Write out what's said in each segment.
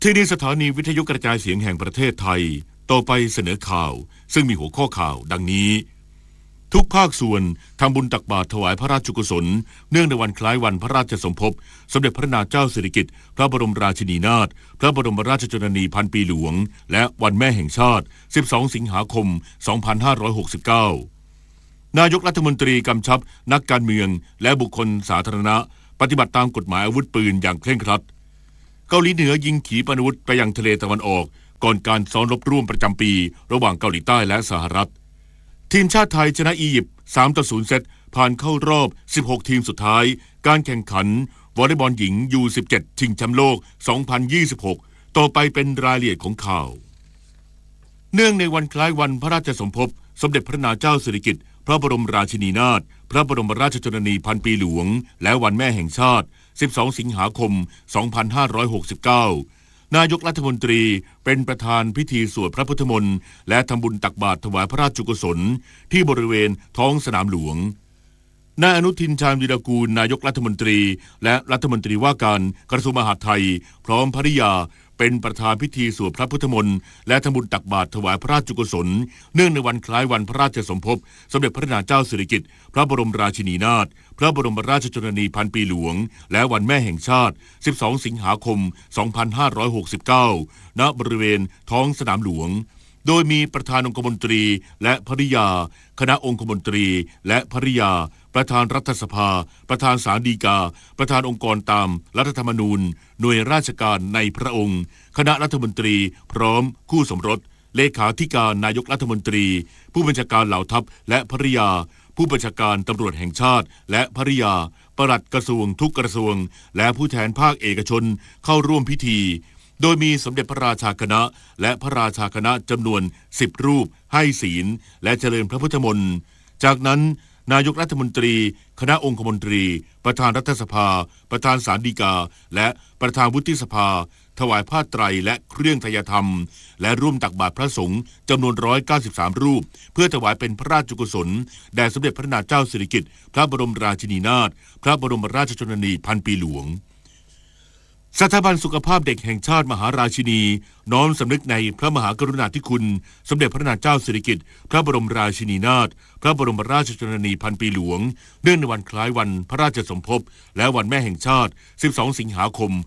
ที่นี่สถานีวิทยุกระจายเสียงแห่งประเทศไทยต่อไปเสนอข่าวซึ่งมีหัวข้อข่าวดังนี้ทุกภาคส่วนทำบุญตักบาตรถวายพระราชกุศลเนื่องในวันคล้ายวันพระราชสมภพสมเด็จพระนางเจ้าสิริกิติ์พระบรมราชินีนาถพระบรมราชชนนีพันปีหลวงและวันแม่แห่งชาติ12สิงหาคม2569นายกรัฐมนตรีกำชับนักการเมืองและบุคคลสาธารณะปฏิบัติตามกฎหมายอาวุธปืนอย่างเคร่งครัดเกาหลีเหนือยิงขีปนาวุธไปยังทะเลตะวันออกก่อนการซ้อมรบร่วมประจำปีระหว่างเกาหลีใต้และสหรัฐทีมชาติไทยชนะอียิปต์ 3-0 เซตผ่านเข้ารอบ16ทีมสุดท้ายการแข่งขันวอลเลย์บอลหญิง U17 ชิงแชมป์โลก2026ต่อไปเป็นรายละเอียดของข่าวเนื่องในวันคล้ายวันพระราชสมภพสมเด็จพระนางเจ้าสิริกิติ์พระบรมราชินีนาถพระบรมราชชนนีพันปีหลวงและวันแม่แห่งชาติ12สิงหาคม2569นายกรัฐมนตรีเป็นประธานพิธีสวดพระพุทธมนต์และทำบุญตักบาตรถวายพระราชกุศลที่บริเวณท้องสนามหลวงนายอนุทินชาญวีรกูลนายกรัฐมนตรีและรัฐมนตรีว่าการกระทรวงมหาดไทยพร้อมภริยาเป็นประธานพิธีสวดพระพุทธมนต์และทำบุญตักบาตรถวายพระราชกุศลเนื่องในวันคล้ายวันพระราชสมภพสมเด็จพระนางเจ้าสิริกิติ์พระบรมราชินีนาถพระบรมราชชนนีพันปีหลวงและวันแม่แห่งชาติ12สิงหาคม2569ณบริเวณท้องสนามหลวงโดยมีประธานองคมนตรีและภริยาคณะองคมนตรีและภริยาประธานรัฐสภาประธานศาลฎีกาประธานองค์กรตามรัฐธรรมนูญหน่วยราชการในพระองค์คณะรัฐมนตรีพร้อมคู่สมรสเลขาธิการนายกรัฐมนตรีผู้บัญชาการเหล่าทัพและภริยาผู้บัญชาการตำรวจแห่งชาติและภริยาปลัดกระทรวงทุกกระทรวงและผู้แทนภาคเอกชนเข้าร่วมพิธีโดยมีสมเด็จพระราชาคณะและพระราชาคณะจำนวน10รูปให้ศีลและเจริญพระพุทธมนต์จากนั้นนายกรัฐมนตรีคณะองคมนตรีประธานรัฐสภาประธานศาลฎีกาและประธานวุฒิสภาถวายผ้าไตรและเครื่องไตรธรรมและร่วมตักบาตรพระสงฆ์จำนวน193รูปเพื่อถวายเป็นพระราชกุศลแด่สมเด็จพระนางเจ้าสิริกิติ์พระบรมราชินีนาถพระบรมราชชนนีพันปีหลวงสถาบันสุขภาพเด็กแห่งชาติมหาราชินีน้อมสำนึกในพระมหากรุณาธิคุณสมเด็จพระนางเจ้าสิริกิติ์พระบรมราชินีนาถพระบรมราชชนนีพันปีหลวงเนื่องในวันคล้ายวันพระราชสมภพและวันแม่แห่งชาติ12สิงหาคม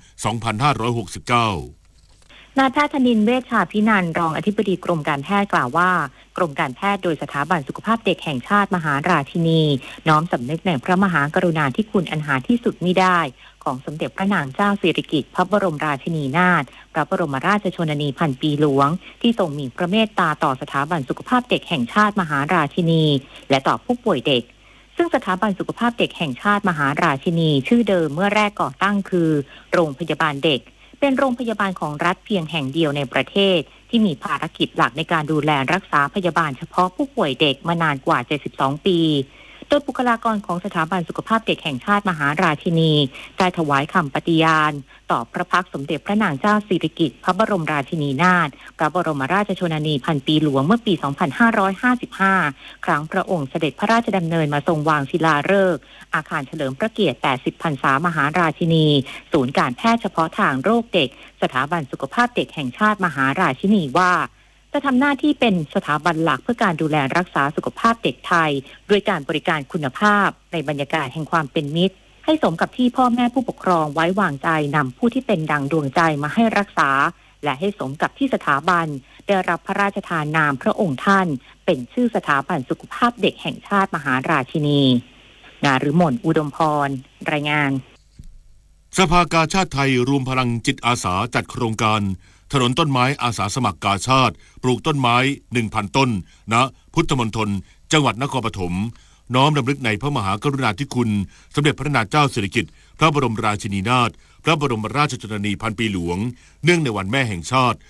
2569 นายแพทย์ธนินทร์เวชชาภินันท์รองอธิบดีกรมการแพทย์กล่าวว่ากรมการแพทย์โดยสถาบันสุขภาพเด็กแห่งชาติมหาราชินีน้อมสำนึกในพระมหากรุณาธิคุณอันหาที่สุดมิได้ของสมเด็จพระนางเจ้าสิริกิติ์พระบรมราชินีนาถพระบรมราชชนนีพันปีหลวงที่ทรงมีพระเมตตาต่อสถาบันสุขภาพเด็กแห่งชาติมหาราชินีและต่อผู้ป่วยเด็กซึ่งสถาบันสุขภาพเด็กแห่งชาติมหาราชินีชื่อเดิมเมื่อแรกก่อตั้งคือโรงพยาบาลเด็กเป็นโรงพยาบาลของรัฐเพียงแห่งเดียวในประเทศที่มีภารกิจหลักในการดูแลรักษาพยาบาลเฉพาะผู้ป่วยเด็กมานานกว่า72ปีโดยบุคลากรของสถาบันสุขภาพเด็กแห่งชาติมหาราชินีได้ถวายคำปฏิญาณต่อพระพักตร์สมเด็จพระนางเจ้าสิริกิติ์พระบรมราชินีนาถพระบรมราชชนนีพันปีหลวงเมื่อปี2555ครั้งพระองค์เสด็จพระราชดำเนินมาทรงวางศิลาฤกษ์อาคารเฉลิมพระเกียรติ80พรรษามหาราชินีศูนย์การแพทย์เฉพาะทางโรคเด็กสถาบันสุขภาพเด็กแห่งชาติมหาราชินีว่าจะทำหน้าที่เป็นสถาบันหลักเพื่อการดูแลรักษาสุขภาพเด็กไทยด้วยการบริการคุณภาพในบรรยากาศแห่งความเป็นมิตรให้สมกับที่พ่อแม่ผู้ปกครองไว้วางใจนำผู้ที่เป็นดั่งดวงใจมาให้รักษาและให้สมกับที่สถาบันได้รับพระราชทานนามพระองค์ท่านเป็นชื่อสถาบันสุขภาพเด็กแห่งชาติมหาราชินีนฤมลอุดมพรรายงานสภากาชาติไทยรวมพลังจิตอาสาจัดโครงการถนนต้นไม้อาสาสมัครกาชาติปลูกต้นไม้ 1,000 ต้นณพุทธมณฑลจังหวัดนครปฐมน้อมรำลึกในพระมหากรุณาธิคุณสมเด็จพระนางเจ้าสิริกิติ์พระบรมราชินีนาถพระบรมราชชนนีพันปีหลวงเนื่องในวันแม่แห่งชาติ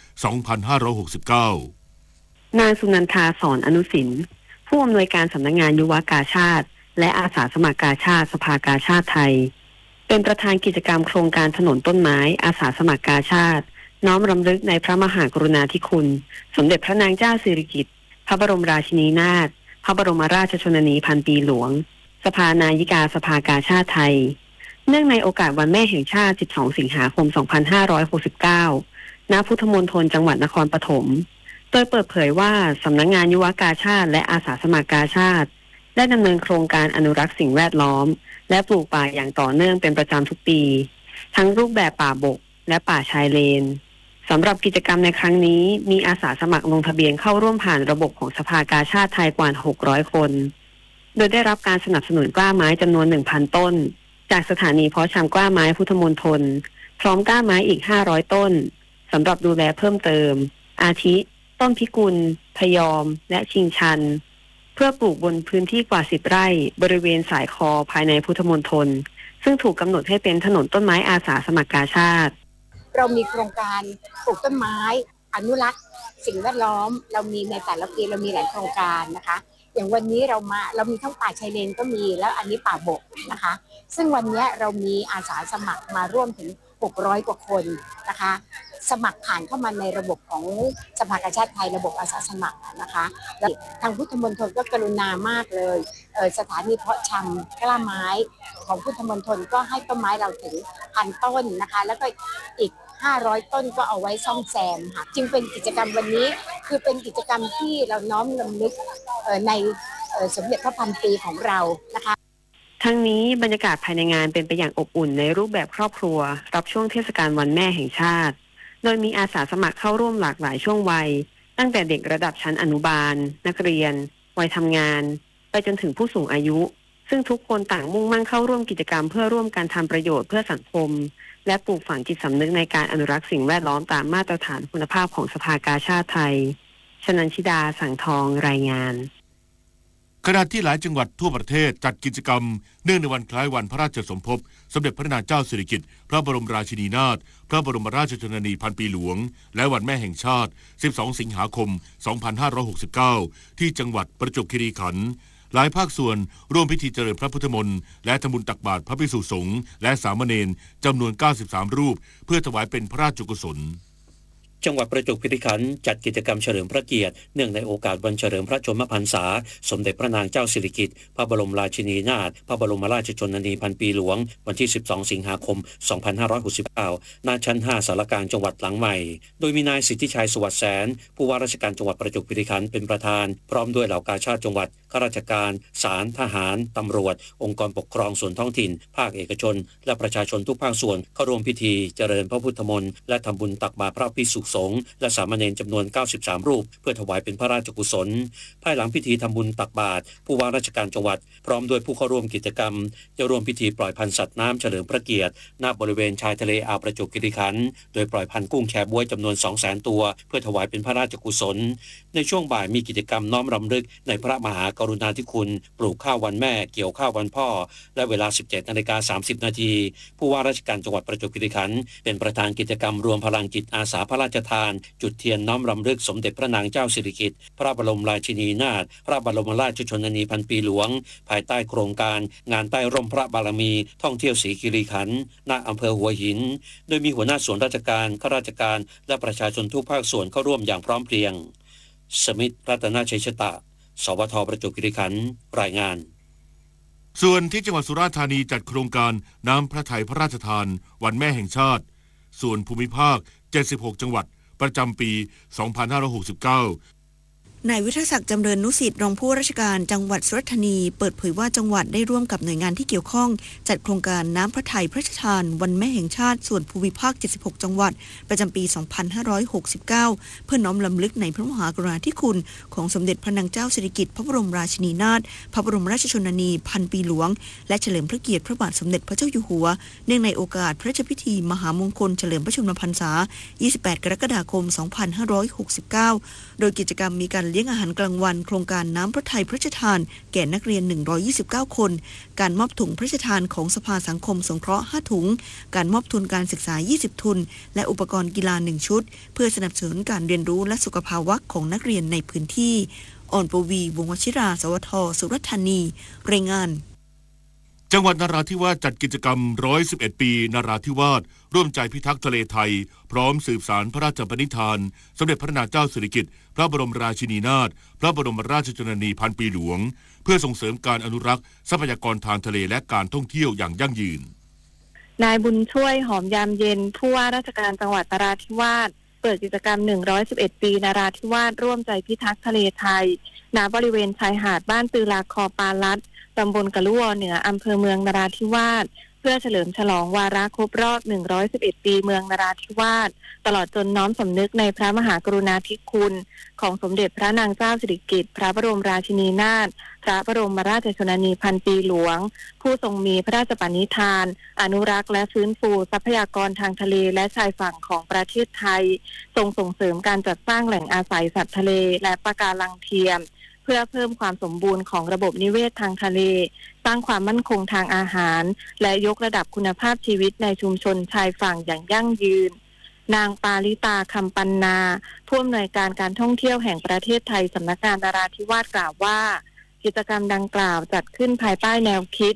2569 นางสุนันทาสอนอนุสินผู้อำนวยการสำนักงานยุวกาชาติและอาสาสมัครกาชาติสภากาชาติไทยเป็นประธานกิจกรรมโครงการถนนต้นไม้อาสาสมัครกาชาติน้อมรำลึกในพระมหากรุณาธิคุณสมเด็จพระนางเจ้าสิริกิติ์พระบรมราชินีนาถพระบรมราชชนนีพันปีหลวงสภานายิกาสภากาชาติไทยเนื่องในโอกาสวันแม่แห่งชาติ 12 สิงหาคม 2569 ณ พุทธมณฑลจังหวัดนครปฐม โดยเปิดเผยว่าสำนักงานยุวกาชาติและอาสาสมัครกาชาติได้ดำเนินโครงการอนุรักษ์สิ่งแวดล้อมและปลูกป่าอย่างต่อเนื่องเป็นประจำทุกปี ทั้งรูปแบบป่าบกและป่าชายเลนสำหรับกิจกรรมในครั้งนี้มีอาสาสมัครลงทะเบียนเข้าร่วมผ่านระบบของสภากาชาติไทยกว่า 600 คน โดยได้รับการสนับสนุนกล้าไม้จำนวน 1,000 ต้นจากสถานีเพาะชำกล้าไม้พุทธมณฑลพร้อมกล้าไม้อีก 500 ต้นสำหรับดูแลเพิ่มเติมอาทิต้นพิกุลพยอมและชิงชันเพื่อปลูกบนพื้นที่กว่า 10 ไร่บริเวณสายคอภายในพุทธมณฑลซึ่งถูกกำหนดให้เป็นถนนต้นไม้อาสาสมัครกาชาติเรามีโครงการปลูกต้นไม้อนุรักษ์สิ่งแวดล้อมเรามีในแต่ละปีเรามีหลายโครงการนะคะอย่างวันนี้เรามีทั้งป่าชายเลนก็มีแล้วอันนี้ป่าบกนะคะซึ่งวันนี้เรามีอาสาสมัครมาร่วมถึง600 กว่าคนนะคะสมัครผ่านเข้ามาในระบบของสภากาชาติไทยระบบอาสาสมัครนะคะแล้วทางพุทธมณฑลก็กรุณามากเลยสถานีเพาะชำกล้าไม้ของพุทธมณฑลก็ให้ต้นไม้เราถึง1,000 ต้นนะคะแล้วก็อีก500 ต้นก็เอาไว้ซ่อมแซมค่ะจึงเป็นกิจกรรมวันนี้คือเป็นกิจกรรมที่เราน้อมรำลึกในสมเด็จพระพันปีของเรานะคะทั้งนี้บรรยากาศภายในงานเป็นไปอย่างอบอุ่นในรูปแบบครอบครัวรับช่วงเทศกาลวันแม่แห่งชาติโดยมีอาสาสมัครเข้าร่วมหลากหลายช่วงวัยตั้งแต่เด็กระดับชั้นอนุบาลนักเรียนวัยทำงานไปจนถึงผู้สูงอายุซึ่งทุกคนต่างมุ่งมั่นเข้าร่วมกิจกรรมเพื่อร่วมกันทำประโยชน์เพื่อสังคมและปลูกฝังจิตสำนึกในการอนุรักษ์สิ่งแวดล้อมตามมาตรฐานคุณภาพของสภากาชาติไทยชนันชิดาสังทองรายงานขณะที่หลายจังหวัดทั่วประเทศจัดกิจกรรมเนื่องในวันคล้ายวันพระราชสมภพสมเด็จพระนางเจ้าสิริกิติ์พระบรมราชินีนาถพระบรมราชชนนีพันปีหลวงและวันแม่แห่งชาติ 12 สิงหาคม 2569 ที่จังหวัดประจวบคีรีขันธ์หลายภาคส่วนร่วมพิธีเจริญพระพุทธมนต์และทำบุญตักบาตรพระภิกษุสงฆ์และสามเณรจำนวน 93 รูปเพื่อถวายเป็นพระราชกุศลจังหวัดประจวบคีรีขันธ์จัดกิจกรรมเฉลิมพระเกียรติเนื่องในโอกาสวันเฉลิมพระชนมพรรษาสมเด็จพระนางเจ้าสิริกิติ์พระบรมราชินีนาถพระบรมราชชนนีพันปีหลวงวันที่ 12 สิงหาคม 2569 ณ ชั้น 5 สารกลางจังหวัดหลังใหม่โดยมีนายสิทธิชัยสวัสดิ์แสนผู้ว่าราชการจังหวัดประจวบคีรีขันธ์เป็นประธานพร้อมด้วยเหล่ากาชาติจังหวัดข้าราชการศาลทหารตำรวจองค์กรปกครองส่วนท้องถิ่นภาคเอกชนและประชาชนทุกภาคส่วนเข้าร่วมพิธีเจริญพระพุทธมนต์และทำบุญตักบาตรพระภิกษุสงฆ์และสามเณรจำนวน 93 รูปเพื่อถวายเป็นพระราชกุศลภายหลังพิธีทำบุญตักบาตรผู้ว่าราชการจังหวัดพร้อมด้วยผู้เข้าร่วมกิจกรรมจะร่วมพิธีปล่อยพันธุ์สัตว์น้ำเฉลิมพระเกียรติณบริเวณชายทะเลอ่าวประจวบคีรีขันธ์โดยปล่อยพันธุ์กุ้งแชบ๊วยจำนวน 200,000 ตัวเพื่อถวายเป็นพระราชกุศลในช่วงบ่ายมีกิจกรรมน้อมรำลึกในพระมหากรุณาธิคุณปลูกข้าววันแม่เกี่ยวข้าววันพ่อและเวลา 17:30 น.ผู้ว่าราชการจังหวัดประจวบคีรีขันธ์เป็นประธานกิจกรรมรวมพลังจิตอาสาพระราชทานจุดเทียนน้อมรำลึกสมเด็จพระนางเจ้าสิริกิติ์พระบรมราชินีนาถพระบรมราชชนนีพันปีหลวงภายใต้โครงการงานใต้ร่มพระบารมีท่องเที่ยวศรีคีรีขันธ์ณอำเภอหัวหินโดยมีหัวหน้าส่วนราชการข้าราชการและประชาชนทุกภาคส่วนเข้าร่วมอย่างพร้อมเพรียงสมิทธิ์รัตนชัยชตะสวท.ประจวบคีรีขันธ์รายงานส่วนที่จังหวัดสุราษฎร์ธานีจัดโครงการน้ำพระทัยพระราชทานวันแม่แห่งชาติส่วนภูมิภาค76จังหวัดประจำปี 2569 นายวิทยาศักดิ์จำเริญนุสิทธิ์รองผู้ราชการจังหวัดสุราษฎร์ธานีเปิดเผยว่าจังหวัดได้ร่วมกับหน่วยงานที่เกี่ยวข้องจัดโครงการน้ำพระทัยพระราชทานวันแม่แห่งชาติส่วนภูมิภาค76จังหวัดประจำปี 2569 เพื่อน้อมรำลึกในพระมหากรุณาธิคุณของสมเด็จพระนางเจ้าสิริกิติ์พระบรมราชินีนาถพระบรมราชชนนีพันปีหลวงและเฉลิมพระเกียรติพระบาทสมเด็จพระเจ้าอยู่หัวเนื่องในโอกาสพระราชพิธีมหามงคลเฉลิมพระชนมพรรษา 28 กรกฎาคม 2569 โดยกิจกรรมมีการเลี้ยงอาหารกลางวันโครงการน้ำพระทัยพระราชทานแก่นักเรียน129คนการมอบถุงพระราชทานของสภาสังคมสงเคราะห์5ถุงการมอบทุนการศึกษา20ทุนและอุปกรณ์กีฬา1ชุดเพื่อสนับสนุนการเรียนรู้และสุขภาวะของนักเรียนในพื้นที่อ่อนปวีวงศ์วชิราสวท.สุราษฎร์ธานีรายงานจังหวัดนราธิวาสจัดกิจกรรม111ปีนราธิวาสร่วมใจพิทักษ์ทะเลไทยพร้อมสืบสานพระราชปณิธานสมเด็จพระนางเจ้าสิริกิติ์พระบรมราชินีนาถพระบรมราชชนนีพันปีหลวงเพื่อส่งเสริมการอนุรักษ์ทรัพยากรทางทะเลและการท่องเที่ยวอย่างยั่งยืนนายบุญช่วยหอมยามเย็นผู้ว่าราชการจังหวัดนราธิวาสเปิดกิจกรรม111ปีนราธิวาสร่วมใจพิทักษ์ทะเลไทยณบริเวณชายหาดบ้านตือลาคอปาลัดตำบลกะลุวเหนืออำเภอเมืองนราธิวาสเพื่อเฉลิมฉลองวาระครบรอบ111ปีเมืองนราธิวาสตลอดจนน้อมสำนึกในพระมหากรุณาธิคุณของสมเด็จพระนางเจ้าสิริกิติ์พระบรมราชินีนาถพระบรมราชชนนีพันปีหลวงผู้ทรงมีพระราชปณิธานอนุรักษ์และฟื้นฟูทรัพยากรทางทะเลและชายฝั่งของประเทศไทยทรงส่งเสริมการจัดสร้างแหล่งอาศัยสัตว์ทะเลและปะการังเทียมเพื่อเพิ่มความสมบูรณ์ของระบบนิเวศทางทะเลสร้างความมั่นคงทางอาหารและยกระดับคุณภาพชีวิตในชุมชนชายฝั่งอย่างยั่งยืนนางปาลิตาคำปันนาผู้อำนวยการการท่องเที่ยวแห่งประเทศไทยสำนักงานนราธิวาสกล่าวว่ากิจกรรมดังกล่าวจัดขึ้นภายใต้แนวคิด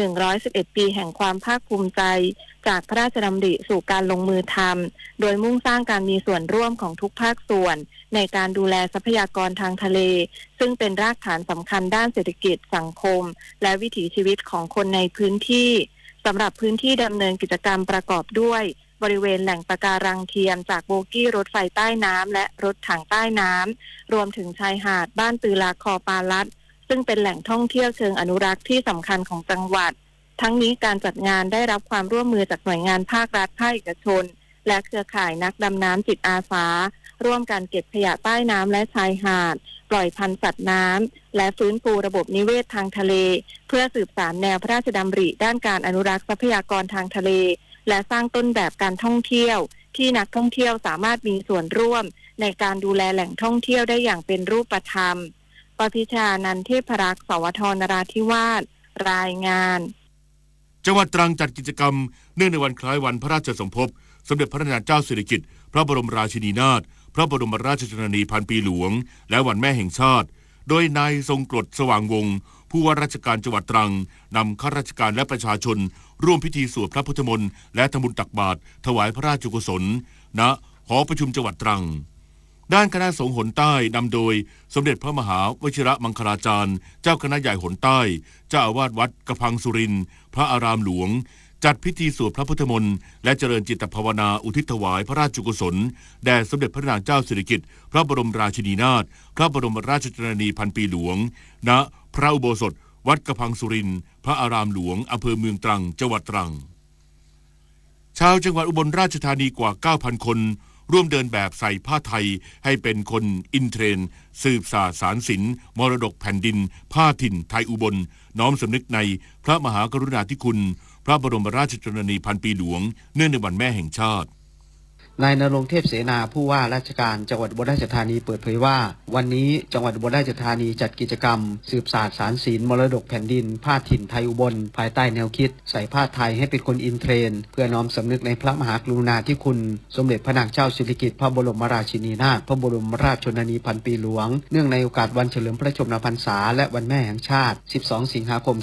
111ปีแห่งความภาคภูมิใจจากพระราชดำริสู่การลงมือทำโดยมุ่งสร้างการมีส่วนร่วมของทุกภาคส่วนในการดูแลทรัพยากรทางทะเลซึ่งเป็นรากฐานสำคัญด้านเศรษฐกิจสังคมและวิถีชีวิตของคนในพื้นที่สำหรับพื้นที่ดำเนินกิจกรรมประกอบด้วยบริเวณแหล่งปะการังเทียมจากโบกี้รถไฟใต้น้ำและรถถังใต้น้ำรวมถึงชายหาดบ้านตือลาคอปาลัดซึ่งเป็นแหล่งท่องเที่ยวเชิงอนุรักษ์ที่สำคัญของจังหวัดทั้งนี้การจัดงานได้รับความร่วมมือจากหน่วยงานภาครัฐภาคเอกชนและเครือข่ายนักดำน้ำจิตอาสาร่วมกันเก็บขยะใต้น้ำและชายหาดปล่อยพันธุ์สัตว์น้ำและฟื้นฟูระบบนิเวศทางทะเลเพื่อสืบสานแนวพระราชดำริด้านการอนุรักษ์ทรัพยากรทางทะเลและสร้างต้นแบบการท่องเที่ยวที่นักท่องเที่ยวสามารถมีส่วนร่วมในการดูแลแหล่งท่องเที่ยวได้อย่างเป็นรูปธรรมปพิชานันท์เทพรักษ์สวทนราธิวาสรายงานจังหวัดตรังจัดกิจกรรมเนื่องในวันคล้ายวันพระราชสมภพสมเด็จพระนางเจ้าสิริกิติ์พระบรมราชินีนาถพระบรมราชชนนีพันปีหลวงและวันแม่แห่งชาติโดยนายทรงกรดสว่างวงศ์ผู้ว่าราชการจังหวัดตรังนำข้าราชการและประชาชนร่วมพิธีสวดพระพุทธมนต์และทำบุญตักบาตรถวายพระราชกุศลณหอประชุมจังหวัดตรังด้านคณะสงฆ์หนใต้นำโดยสมเด็จพระมหาวชิรมังคลาจารย์เจ้าคณะใหญ่หนใต้เจ้าอาวาสวัดกระพังสุรินทร์พระอารามหลวงจัดพิธีสวดพระพุทธมนต์และเจริญจิตภาวนาอุทิศถวายพระราชกุศลแด่สมเด็จพระนางเจ้าสิริกิติ์พระบรมราชินีนาถพระบรมราชชนนีพันปีหลวงณพระอุโบสถวัดกระพังสุรินทร์พระอารามหลวงอำเภอเมืองตรังจังหวัดตรังชาวจังหวัดอุบลราชธานีกว่า 9,000 คนร่วมเดินแบบใส่ผ้าไทยให้เป็นคนอินเทรนด์สืบสานสารศิลป์มรดกแผ่นดินผ้าถิ่นไทยอุบลน้อมสำนึกในพระมหากรุณาธิคุณพระบรมราชชนนีพันปีหลวงเนื่องในวันแม่แห่งชาตินายณรงค์เทพเสนาผู้ว่าราชการจังหวัดอุบลราชธานีเปิดเผยว่าวันนี้จังหวัดอุบลราชธานีจัดกิจกรรมสืบสานสารศิลป์มรดกแผ่นดินผ้าถิ่นไทยอุบลภายใต้แนวคิดใส่ผ้าไทยให้เป็นคนอินเทรนด์เพื่อน้อมสำนึกในพระมหากรุณาธิคุณสมเด็จพระนางเจ้าสิริกิติ์พระบรมราชินีนาถพระบรมราชชนนีพันปีหลวงเนื่องในโอกาสวันเฉลิมพระชนมพรรษาและวันแม่แห่งชาติ12 สิงหาคม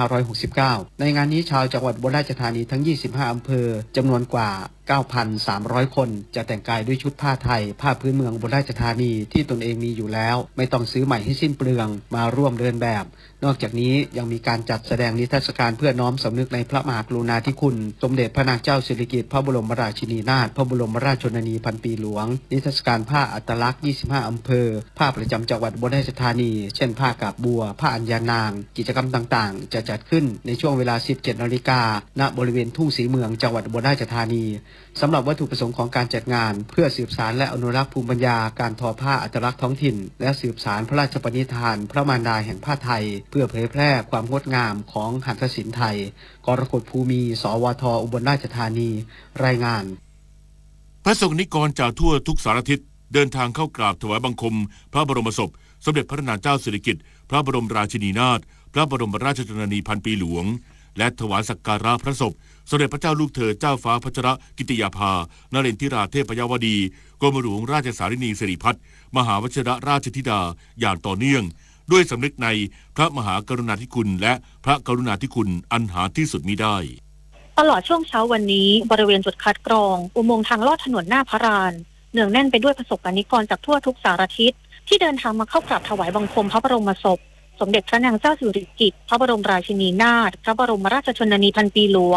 2569ในงานนี้ชาวจังหวัดอุบลราชธานีทั้ง25อำเภอจำนวนกว่า 9,300 คนจะแต่งกายด้วยชุดผ้าไทยผ้าพื้นเมืองอุบลราชธานีที่ตนเองมีอยู่แล้วไม่ต้องซื้อใหม่ให้สิ้นเปลืองมาร่วมเดินแบบนอกจากนี้ยังมีการจัดแสดงนิทรรศการเพื่อน้อมสำนึกในพระมหากรุณาธิคุณสมเด็จพระนางเจ้าสิริกิติ์พระบรมราชินีนาถพระบรมราชชนนีพันปีหลวงนิทรรศการผ้าอัตลักษณ์25อำเภอผ้าประจำจังหวัดอุบลราชธานีเช่นผ้ากาบบัวผ้าอัญญานางกิจกรรมต่างๆจะจัดขึ้นในช่วงเวลา 17 นาฬิกาณบริเวณทุ่งศรีเมืองจังหวัดอุบลราชธานีสำหรับวัตถุประสงค์ของการจัดงานเพื่อสืบสานและอนุรักษ์ภูมิปัญญาการทอผ้าอัตลักษณ์ท้องถิ่นและสืบสานพระราชปณิธานพระมารดาแห่งผ้าไทยเพื่อเผยแพร่ความงดงามของหัตถศิลป์ไทยกรกฎภูมิสวทอุบลราชธานีรายงานพระสงฆ์นิกรจากทั่วทุกสารทิศเดินทางเข้ากราบถวายบังคมพระบรมศพสมเด็จพระนางเจ้าสิริกิติ์พระบรมราชินีนาถพระบรมราชชนนีพันปีหลวงและถวายสักการะพระศพสมเด็จพระเจ้าลูกเธอเจ้าฟ้าพัชรกิติยาภานเรนทิราเทพยวดีกรมหลวงราชสารินีสิริพัฒน์มหาวชิรราชธิดาอย่างต่อเนื่องด้วยสำนึกในพระมหากรุณาธิคุณและพระกรุณาธิคุณอันหาที่สุดมิได้ตลอดช่วงเช้าวันนี้บริเวณจุดคัดกรองอุโมงค์ทางลอดถนนหน้าพระลานเนืองแน่นไปด้วยประสบกนิกรจากทั่วทุกสารทิศที่เดินทางมาเข้ากราบถวายบังคมพระบรมศพสมเด็จพระนางเจ้าสิริกิติ์พระบรมราชินีนาถพระบรมราชชนนีพันปีหลวง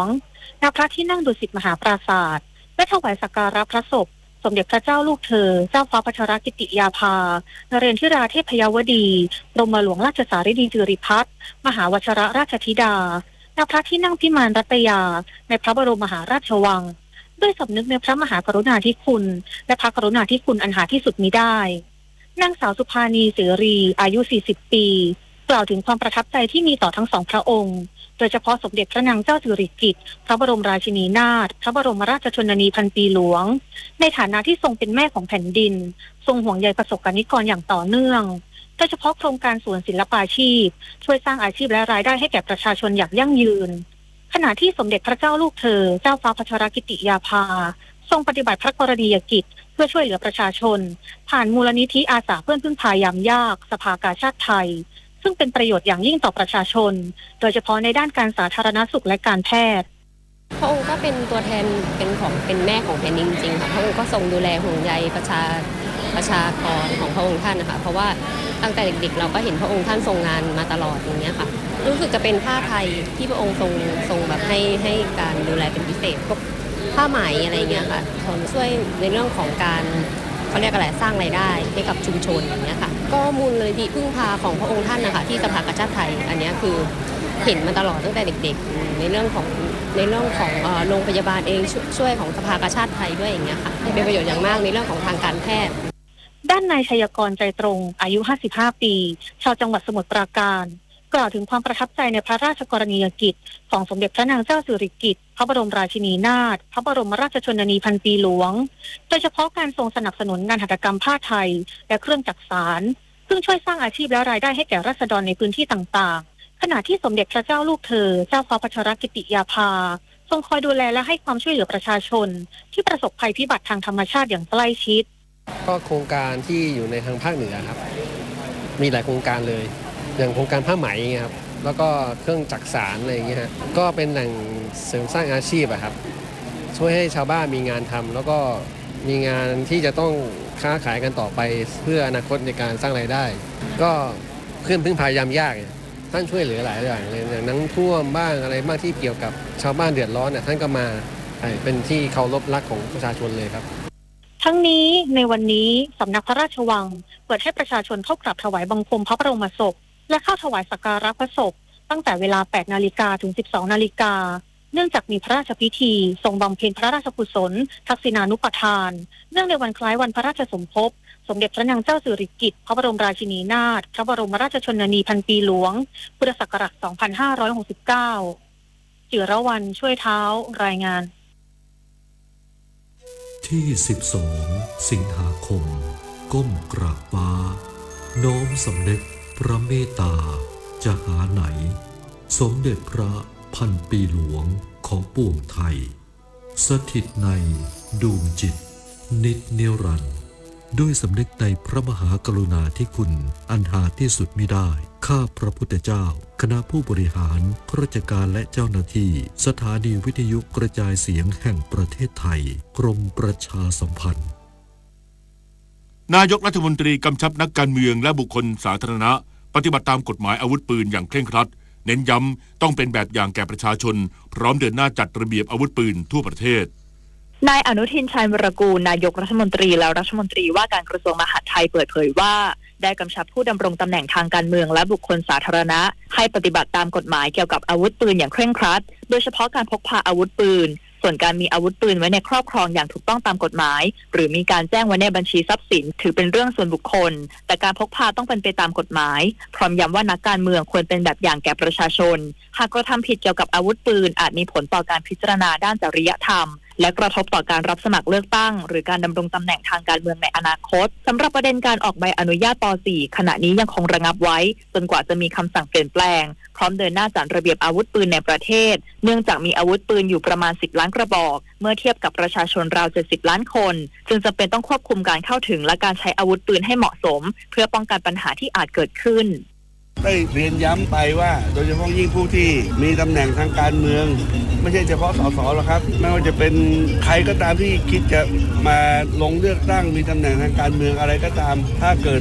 ณพระที่นั่งดุสิตมหาปราสาทและถวายสักการะพระศพสมเด็จพระเจ้าลูกเธอเจ้าฟ้าพัชรกิติยาภานเรศธิราเทพยวดีบรมหลวงราชสารีดีสิริพัฒน์มหาวชรราชธิดาณพระที่นั่งพิมานรัตยาในพระบรมมหาราชวังด้วยสำนึกในพระมหากรุณาธิคุณและพระกรุณาธิคุณอันหาที่สุดมิได้นางสาวสุภานีเสรีอายุ40ปีกล่าวถึงความประทับใจที่มีต่อทั้งสองพระองค์โดยเฉพาะสมเด็จพระนางเจ้าสิริกิติ์พระบรมราชินีนาถพระบรมราชชนนีพันปีหลวงในฐานะที่ทรงเป็นแม่ของแผ่นดินทรงห่วงใยประสบกนิกรอย่างต่อเนื่องโดยเฉพาะโครงการสวนศิลปาชีพช่วยสร้างอาชีพและรายได้ให้แก่ประชาชนอย่างยั่งยืนขณะที่สมเด็จพระเจ้าลูกเธอเจ้าฟ้าพัชรกิติยาภาทรงปฏิบัติพระกรณียกิจเพื่อช่วยเหลือประชาชนผ่านมูลนิธิอาสาเพื่อนพึ่งพายามยากสภากาชาดไทยซึ่งเป็นประโยชน์อย่างยิ่งต่อประชาชนโดยเฉพาะในด้านการสาธารณสุขและการแพทย์พระองค์ก็เป็นตัวแทนเป็นแม่ของแผ่นดินจริงๆค่ะพระองค์ก็ทรงดูแลห่วงใยประชากรของพระองค์ท่านนะคะเพราะว่าตั้งแต่เด็กๆเราก็เห็นพระองค์ท่านทรงงานมาตลอดอย่างเงี้ยค่ะรู้สึกจะเป็นผ้าไทยที่พระองค์ทรงแบบให้การดูแลเป็นพิเศษพวกผ้าไหมอะไรเงี้ยค่ะช่วยในเรื่องของการเขาเรียกอะไรสร้างรายได้ให้กับชุมชนอย่างเงี้ยค่ะก็มูลนิธิพึ่งพาของพระองค์ท่านนะคะที่สภากาชาดไทยอันนี้คือเห็นมาตลอดตั้งแต่เด็กๆในเรื่องของโรงพยาบาลเองช่วยของสภากาชาดไทยด้วยอย่างเงี้ยค่ะเป็นประโยชน์อย่างมากในเรื่องของทางการแพทย์ด้านนายชัยกรใจตรงอายุ55ปีชาวจังหวัดสมุทรปราการกล่าวถึงความประทับใจในพระราชกรณียกิจของสมเด็จพระนางเจ้าสิริกิติ์พระบรมราชินีนาถพระบรมราชชนนีพันปีหลวงโดยเฉพาะการทรงสนับสนุนงานหัตถกรรมผ้าไทยและเครื่องจักสานซึ่งช่วยสร้างอาชีพและรายได้ให้แก่ราษฎรในพื้นที่ต่างๆขณะที่สมเด็จพระเจ้าลูกเธอเจ้าฟ้าพัชรกิติยาภาทรงคอยดูแลและให้ความช่วยเหลือประชาชนที่ประสบภัยพิบัติทางธรรมชาติอย่างใกล้ชิดก็โครงการที่อยู่ในทางภาคเหนือครับมีหลายโครงการเลยอย่างโครงการผ้าไหมครับแล้วก็เครื่องจักสานอะไรอย่างเงี้ยฮะก็เป็นแหล่งเสริมสร้างอาชีพอะครับช่วยให้ชาวบ้านมีงานทำแล้วก็มีงานที่จะต้องค้าขายกันต่อไปเพื่ออนาคตในการสร้างรายได้ก็เพื่อนพึ่งพายามยากท่านช่วยเหลือหลายอย่างเลยอย่างน้ำท่วมบ้างอะไรบ้างที่เกี่ยวกับชาวบ้านเดือดร้อนท่านก็มาเป็นที่เคารพรักของประชาชนเลยครับทั้งนี้ในวันนี้สำนักพระราชวังเปิดให้ประชาชนเข้ากราบถวายบังคมพระบรมศพและเข้าถวายสักการะพระศพตั้งแต่เวลา 8 นาฬิกาถึง 12 นาฬิกาเนื่องจากมีพระราชพิธีทรงบำเพ็ญพระราชกุศลทักษิณานุปทานเนื่องในวันคล้ายวันพระราชสมภพสมเด็จพระนางเจ้าสิริกิติ์พระบรมราชินีนาถพระบรมราชชนนีพันปีหลวงพุทธศักราช 2569 จิรวรรณช่วยเท้ารายงานที่12 สิงหาคมก้มกราบฟ้าน้อมสำนึกพระเมตตาจะหาไหนสมเด็จพระพันปีหลวงของปวงไทยสถิตในดวงจิตนิจนิรันดร์ด้วยสำนึกในพระมหากรุณาธิคุณอันหาที่สุดมิได้ข้าพระพุทธเจ้าคณะผู้บริหารข้าราชการและเจ้าหน้าที่สถานีวิทยุกระจายเสียงแห่งประเทศไทยกรมประชาสัมพันธ์นายกรัฐมนตรีกำชับนักการเมืองและบุคคลสาธารณะปฏิบัติตามกฎหมายอาวุธปืนอย่างเคร่งครัดเน้นย้ำต้องเป็นแบบอย่างแก่ประชาชนพร้อมเดินหน้าจัดระเบียบอาวุธปืนทั่วประเทศนายอนุทินชาญวรกูลนายกรัฐมนตรีและรัฐมนตรีว่าการกระทรวงมหาดไทยเปิดเผยว่าได้กำชับผู้ดำรงตำแหน่งทางการเมืองและบุคคลสาธารณะให้ปฏิบัติตามกฎหมายเกี่ยวกับอาวุธปืนอย่างเคร่งครัดโดยเฉพาะการพกพาอาวุธปืนส่วนการมีอาวุธปืนไว้ในครอบครองอย่างถูกต้องตามกฎหมายหรือมีการแจ้งไว้ในบัญชีทรัพย์สินถือเป็นเรื่องส่วนบุคคลแต่การพกพาต้องเป็นไปตามกฎหมายพร้อมย้ำว่านักการเมืองควรเป็นแบบอย่างแก่ประชาชนหากกระทำผิดเกี่ยวกับอาวุธปืนอาจมีผลต่อการพิจารณาด้านจริยธรรมและกระทบต่อการรับสมัครเลือกตั้งหรือการดำรงตำแหน่งทางการเมืองในอนาคตสำหรับประเด็นการออกใบอนุญาตป .4 ขณะนี้ยังคงระงับไว้จนกว่าจะมีคำสั่งเปลี่ยนแปลงพร้อมเดินหน้าจัดระเบียบอาวุธปืนในประเทศเนื่องจากมีอาวุธปืนอยู่ประมาณ10 ล้านกระบอกเมื่อเทียบกับประชาชนราว70 ล้านคนจึงจำเป็นต้องควบคุมการเข้าถึงและการใช้อาวุธปืนให้เหมาะสมเพื่อป้องกันปัญหาที่อาจเกิดขึ้นได้เรียนย้ำไปว่าโดยเฉพาะยิ่งผู้ที่มีตำแหน่งทางการเมืองไม่ใช่เฉพาะสสหรอกครับไม่ว่าจะเป็นใครก็ตามที่คิดจะมาลงเลือกตั้งมีตำแหน่งทางการเมืองอะไรก็ตามถ้าเกิด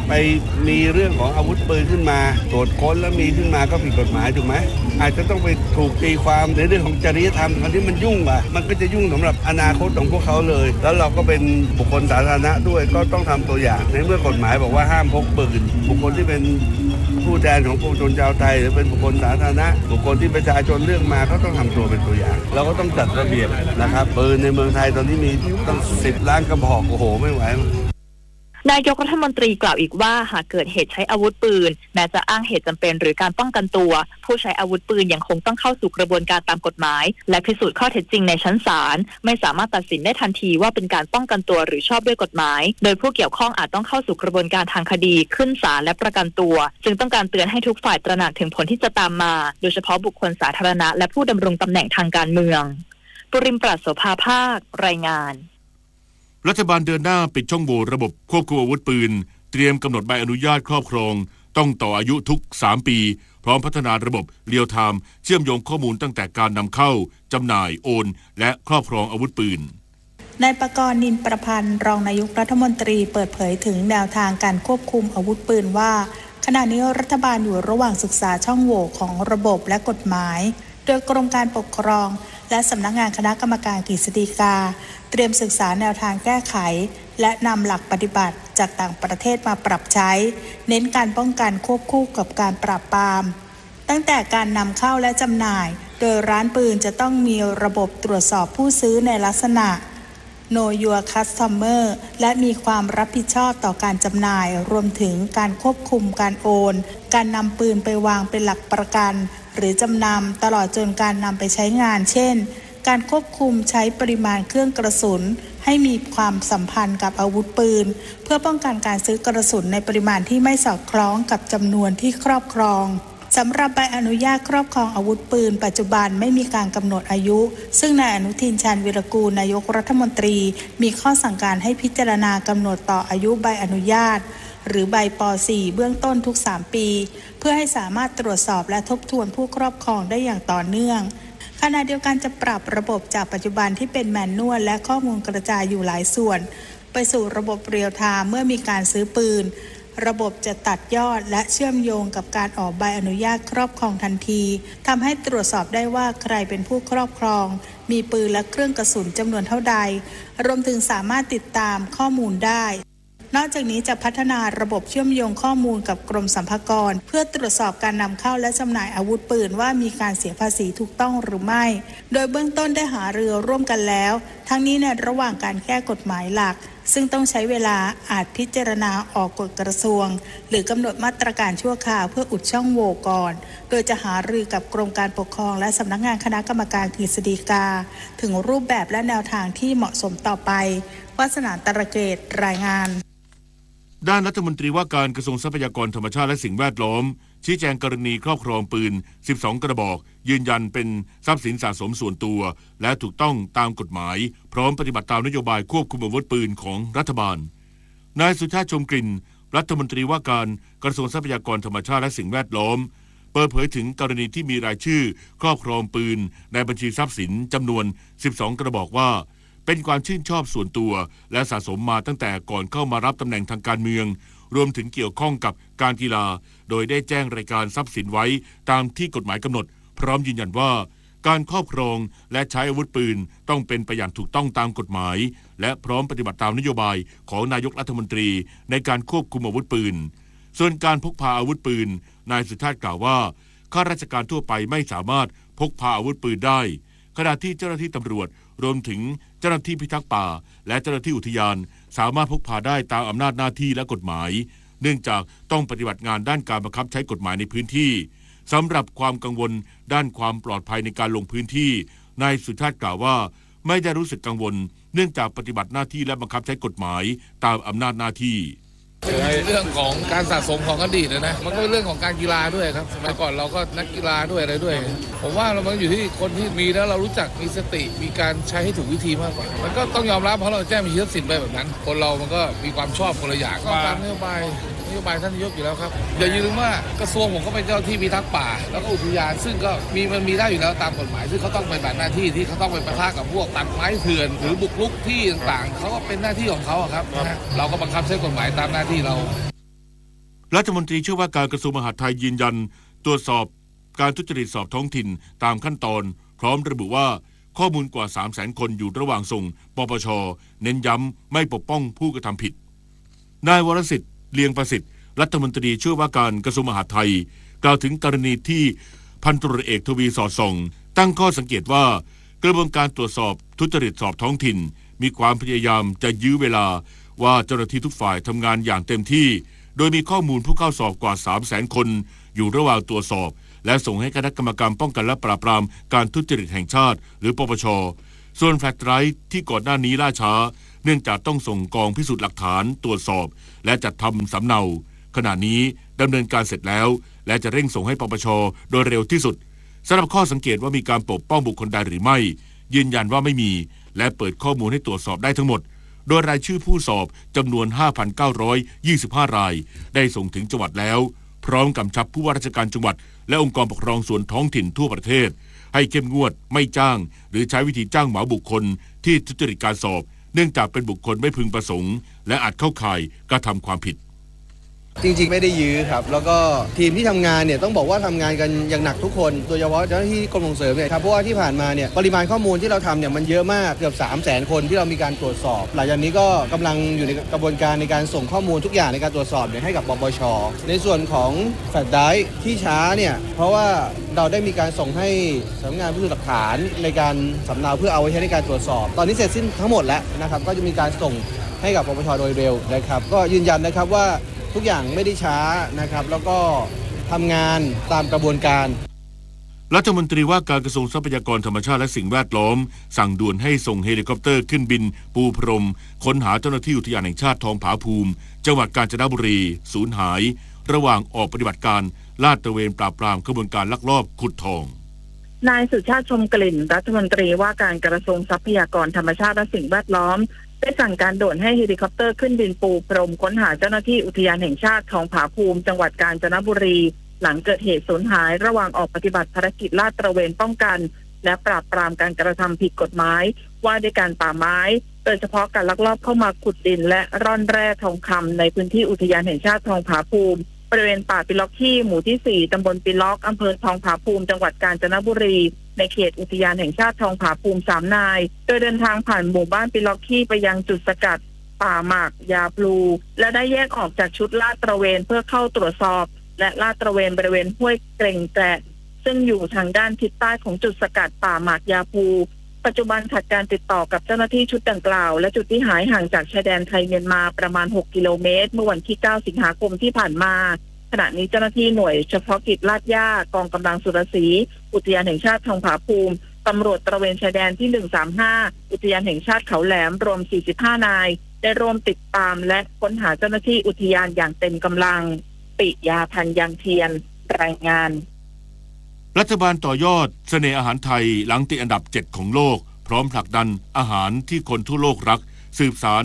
ไปมีเรื่องของอาวุธปืนขึ้นมาตรวจค้นแล้วมีขึ้นมาก็ผิดกฎหมายถูกไหมอาจจะต้องไปถูกตีความในเรื่องของจริยธรรมที่มันยุ่งว่ะมันก็จะยุ่งสำหรับอนาคตของพวกเขาเลยแล้วเราก็เป็นบุคคลสาธารณะด้วยก็ต้องทำตัวอย่างในเมื่อกฎหมายบอกว่าห้ามพกปืนบุคคลที่เป็นผู้แทนของปวงชนชาวไทยหรือเป็นบุคคลสาธารณะบุคคลที่ประชาชนเลือกมาเขาต้องทำตัวเป็นตัวอย่างเราก็ต้องจัดระเบียบนะครับปืนในเมืองไทยตอนนี้มีตั้ง10 ล้านกระบอกโอ้โหไม่ไหวนายกรัฐมนตรีกล่าวอีกว่าหากเกิดเหตุใช้อาวุธปืนแม้จะอ้างเหตุจำเป็นหรือการป้องกันตัวผู้ใช้อาวุธปืนยังคงต้องเข้าสู่กระบวนการตามกฎหมายและพิสูจน์ข้อเท็จจริงในชั้นศาลไม่สามารถตัดสินได้ทันทีว่าเป็นการป้องกันตัวหรือชอบด้วยกฎหมายโดยผู้เกี่ยวข้องอาจต้องเข้าสู่กระบวนการทางคดีขึ้นศาลและประกันตัวจึงต้องการเตือนให้ทุกฝ่ายตระหนักถึงผลที่จะตามมาโดยเฉพาะบุคคลสาธารณะและผู้ดำรงตำแหน่งทางการเมืองปุริมปราศโสภาภาครายงานรัฐบาลเดินหน้าปิดช่องโหว่ระบบควบคุมอาวุธปืนเตรียมกำหนดใบอนุญาตครอบครองต้องต่ออายุทุก3 ปีพร้อมพัฒนาระบบเรียลไทม์เชื่อมโยงข้อมูลตั้งแต่การนำเข้าจำหน่ายโอนและครอบครองอาวุธปืนนายประกรณ์ นินประพันธ์รองนายกรัฐมนตรีเปิดเผยถึงแนวทางการควบคุมอาวุธปืนว่าขณะนี้รัฐบาลอยู่ระหว่างศึกษาช่องโหว่ของระบบและกฎหมายโดยกรมการปกครองและสำนักงานคณะกรรมการกฤษฎีกาเตรียมศึกษาแนวทางแก้ไขและนำหลักปฏิบัติจากต่างประเทศมาปรับใช้เน้นการป้องกันควบคู่กับการปราบปรามตั้งแต่การนำเข้าและจำหน่ายโดยร้านปืนจะต้องมีระบบตรวจสอบผู้ซื้อในลักษณะ Know Your Customer และมีความรับผิดชอบต่อการจำหน่ายรวมถึงการควบคุมการโอนการนำปืนไปวางเป็นหลักประกันหรือจำนำตลอดจนการนำไปใช้งานเช่นการควบคุมใช้ปริมาณเครื่องกระสุนให้มีความสัมพันธ์กับอาวุธปืนเพื่อป้องกันการซื้อกระสุนในปริมาณที่ไม่สอดคล้องกับจำนวนที่ครอบครองสำหรับใบอนุญาตครอบครองอาวุธปืนปัจจุบันไม่มีการกำหนดอายุซึ่งนายอนุทิน ชาญวีรกูลนายกรัฐมนตรีมีข้อสั่งการให้พิจารณากำหนดต่ออายุใบอนุญาตหรือใบป.4 เบื้องต้นทุก3 ปีเพื่อให้สามารถตรวจสอบและทบทวนผู้ครอบครองได้อย่างต่อเนื่องขณะเดียวกันจะปรับระบบจากปัจจุบันที่เป็นแมนนวลและข้อมูลกระจายอยู่หลายส่วนไปสู่ระบบเรียลไทม์เมื่อมีการซื้อปืนระบบจะตัดยอดและเชื่อมโยงกับการออกใบอนุญาตครอบครองทันทีทำให้ตรวจสอบได้ว่าใครเป็นผู้ครอบครองมีปืนและเครื่องกระสุนจำนวนเท่าใดรวมถึงสามารถติดตามข้อมูลได้นอกจากนี้จะพัฒนาระบบเชื่อมโยงข้อมูลกับกรมสรรพากรเพื่อตรวจสอบการนำเข้าและจำหน่ายอาวุธปืนว่ามีการเสียภาษีถูกต้องหรือไม่โดยเบื้องต้นได้หารือร่วมกันแล้วทั้งนี้ในระหว่างการแก้กฎหมายหลักซึ่งต้องใช้เวลาอาจพิจารณาออกกฎกระทรวงหรือกำหนดมาตรการชั่วคราวเพื่ออุดช่องโหว่ก่อนโดยจะหารือกับกรมการปกครองและสำนักงานคณะกรรมการกฤษฎีกาถึงรูปแบบและแนวทางที่เหมาะสมต่อไปวาสนาตระเกตรายงานด้านรัฐมนตรีว่าการกระทรวงทรัพยากรธรรมชาติและสิ่งแวดล้อมชี้แจงกรณีครอบครองปืน12 กระบอกยืนยันเป็นทรัพย์สินสะสมส่วนตัวและถูกต้องตามกฎหมายพร้อมปฏิบัติตามนโยบายควบคุมอาวุธปืนของรัฐบาลนายสุชาติชมกลิ่นรัฐมนตรีว่าการกระทรวงทรัพยากรธรรมชาติและสิ่งแวดล้อมเปิดเผยถึงกรณีที่มีรายชื่อครอบครองปืนในบัญชีทรัพย์สินจำนวน12 กระบอกว่าเป็นความชื่นชอบส่วนตัวและสะสมมาตั้งแต่ก่อนเข้ามารับตำแหน่งทางการเมืองรวมถึงเกี่ยวข้องกับการกีฬาโดยได้แจ้งรายการทรัพย์สินไว้ตามที่กฎหมายกำหนดพร้อมยืนยันว่าการครอบครองและใช้อาวุธปืนต้องเป็นไปอย่างถูกต้องตามกฎหมายและพร้อมปฏิบัติตามนโยบายของนายกรัฐมนตรีในการควบคุมอาวุธปืนส่วนการพกพาอาวุธปืนนายสุชาติกล่าวว่าข้าราชการทั่วไปไม่สามารถพกพาอาวุธปืนได้ขณะที่เจ้าหน้าที่ตำรวจรวมถึงเจ้าหน้าที่พิทักษ์ป่าและเจ้าหน้าที่อุทยานสามารถพกพาได้ตามอำนาจหน้าที่และกฎหมายเนื่องจากต้องปฏิบัติงานด้านการบังคับใช้กฎหมายในพื้นที่สำหรับความกังวลด้านความปลอดภัยในการลงพื้นที่นายสุชาติกล่าวว่าไม่ได้รู้สึกกังวลเนื่องจากปฏิบัติหน้าที่และบังคับใช้กฎหมายตามอำนาจหน้าที่เรื่องของการสะสมของอดีตนะมันก็เป็นเรื่องของการกีฬาด้วยครับสมัยก่อนเราก็นักกีฬาด้วยอะไรด้วยผมว่ามันอยู่ที่คนที่มีแล้วเรารู้จักมีสติมีการใช้ให้ถูกวิธีมากกว่ามันก็ต้องยอมรับเพราะเราแจ้งมีทรัพย์สินไปแบบนั้นคนเรามันก็มีความชอบคนละอย่างก็ตามนโยบายท่านนายกอยู่แล้วครับอย่าลืมว่ากระทรวงผมก็เป็นเจ้าที่พิทักษ์ป่าแล้วก็อุทยานซึ่งก็มันมีได้อยู่แล้วตามกฎหมายซึ่งเขาต้องปฏิบัติหน้าที่ที่เขาต้องไปปะทะกับพวกตัดไม้เถื่อนหรือบุกรุกที่ต่างๆเขาก็เป็นหน้าที่ของเขาครับเราก็บังคับใช้กฎหมายตามหน้าที่เรารัฐมนตรีช่วยว่าการกระทรวงมหาดไทยยืนยันตรวจสอบการทุจริตสอบท้องถิ่นตามขั้นตอนพร้อมระบุว่าข้อมูลกว่า 300,000 คนอยู่ระหว่างส่งปปช.เน้นย้ำไม่ปกป้องผู้กระทำผิดนายวรสิทธิ์เลียงประสิทธิ์รัฐมนตรีช่วยว่าการกระทรวงมหาดไทยกล่าวถึงกรณีที่พันตำรวจเอกทวีสอดส่องตั้งข้อสังเกตว่ากระบวนการตรวจสอบทุจริตสอบท้องถิ่นมีความพยายามจะยื้อเวลาว่าเจ้าหน้าที่ทุกฝ่ายทำงานอย่างเต็มที่โดยมีข้อมูลผู้เข้าสอบกว่า 300,000 คนอยู่ระหว่างตรวจสอบและส่งให้คณะกรรมการป้องกันและปราบปรามการทุจริตแห่งชาติหรือปปช.ส่วนแฟลชไดรฟ์ที่ก่อนหน้านี้ล่าช้าเนื่องจากต้องส่งกองพิสูจน์หลักฐานตรวจสอบและจัดทำสำเนาขณะนี้ดำเนินการเสร็จแล้วและจะเร่งส่งให้ปปช.โดยเร็วที่สุดสำหรับข้อสังเกตว่ามีการปกป้องบุคคลใดหรือไม่ยืนยันว่าไม่มีและเปิดข้อมูลให้ตรวจสอบได้ทั้งหมดโดยรายชื่อผู้สอบจำนวน 5,925 รายได้ส่งถึงจังหวัดแล้วพร้อมกำชับผู้ว่าราชการจังหวัดและองค์กรปกครองส่วนท้องถิ่นทั่วประเทศให้เข้มงวดไม่จ้างหรือใช้วิธีจ้างเหมาบุคคลที่ทุจริตการสอบเนื่องจากเป็นบุคคลไม่พึงประสงค์และอาจเข้าข่ายกระทำความผิดจริงๆไม่ได้ยื้อครับแล้วก็ทีมที่ทำงานเนี่ยต้องบอกว่าทำงานกันอย่างหนักทุกคนโดยเฉพาะเจ้าหน้าที่กรมส่งเสริมเนี่ยครับเพราะว่าที่ผ่านมาเนี่ยปริมาณข้อมูลที่เราทำเนี่ยมันเยอะมากเกือบ 300,000 คนที่เรามีการตรวจสอบหลังจากนี้ก็กำลังอยู่ในกระบวนการในการส่งข้อมูลทุกอย่างในการตรวจสอบเนี่ยให้กับปปช.ในส่วนของแฟลชไดรฟ์ที่ช้าเนี่ยเพราะว่าเราได้มีการส่งให้สำนักงานพิสูจน์หลักฐานในการสำเนาเพื่อเอาไว้ใช้ในการตรวจสอบตอนนี้เสร็จสิ้นทั้งหมดแล้วนะครับก็จะมีการส่งให้กับปปช.โดยเร็วนะครับก็ยืนยันนะครับว่าทุกอย่างไม่ได้ช้านะครับแล้วก็ทำงานตามกระบวนการรัฐมนตรีว่าการกระทรวงทรัพยากรธรรมชาติและสิ่งแวดล้อมสั่งด่วนให้ส่งเฮลิคอปเตอร์ขึ้นบินปูพรมค้นหาเจ้าหน้าที่อุทยานแห่งชาติทองผาภูมิจังหวัดกาญจนบุรีสูญหายระหว่างออกปฏิบัติการลาดตระเวนปราบปรามขบวนการลักลอบขุดทองนายสุชาติชมกลิ่นรัฐมนตรีว่าการกระทรวงทรัพยากรธรรมชาติและสิ่งแวดล้อมได้สั่งการด่วนให้เฮลิคอปเตอร์ขึ้นบินปูพรมค้นหาเจ้าหน้าที่อุทยานแห่งชาติทองผาภูมิจังหวัดกาญจนบุรีหลังเกิดเหตุสูญหายระหว่างออกปฏิบัติภารกิจลาดตระเวนป้องกันและปราบปรามการกระทำผิดกฎหมายว่าด้วยการป่าไม้โดยเฉพาะการลักลอบเข้ามาขุดดินและร่อนแร่ทองคำในพื้นที่อุทยานแห่งชาติทองผาภูมิบริเวณป่าปิล็อกขี้หมู่ที่4ตำบลปิล็อกอำเภอทองผาภูมิจังหวัดกาญจนบุรีในเขตอุทยานแห่งชาติทองผาภูมิ3 นายโดยเดินทางผ่านหมู่บ้านปิล็อกขี้ไปยังจุดสกัดป่าหมากยาพลูและได้แยกออกจากชุดลาดตระเวนเพื่อเข้าตรวจสอบและลาดตระเวนบริเวณห้วยเกร็งแกะซึ่งอยู่ทางด้านทิศใต้ของจุดสกัดป่าหมากยาพลูปัจจุบันขาดการติดต่อกับเจ้าหน้าที่ชุดดังกล่าวและจุดที่หายห่างจากชายแดนไทยเมียนมาประมาณ6 กิโลเมตรเมื่อวันที่9 สิงหาคมที่ผ่านมาขณะนี้เจ้าหน้าที่หน่วยเฉพาะกิจลาดย่ากองกำลังสุรศรีอุทยานแห่งชาติทองผาภูมิตำรวจตระเวนชายแดนที่135อุทยานแห่งชาติเขาแหลมรวม45 นายได้ร่วมติดตามและค้นหาเจ้าหน้าที่อุทยานอย่างเต็มกำลังปิยาพันธ์ยังเทียนรายงานรัฐบาลต่อยอดเสน่ห์อาหารไทยหลังติดอันดับ7ของโลกพร้อมผลักดันอาหารที่คนทั่วโลกรักสืบสาร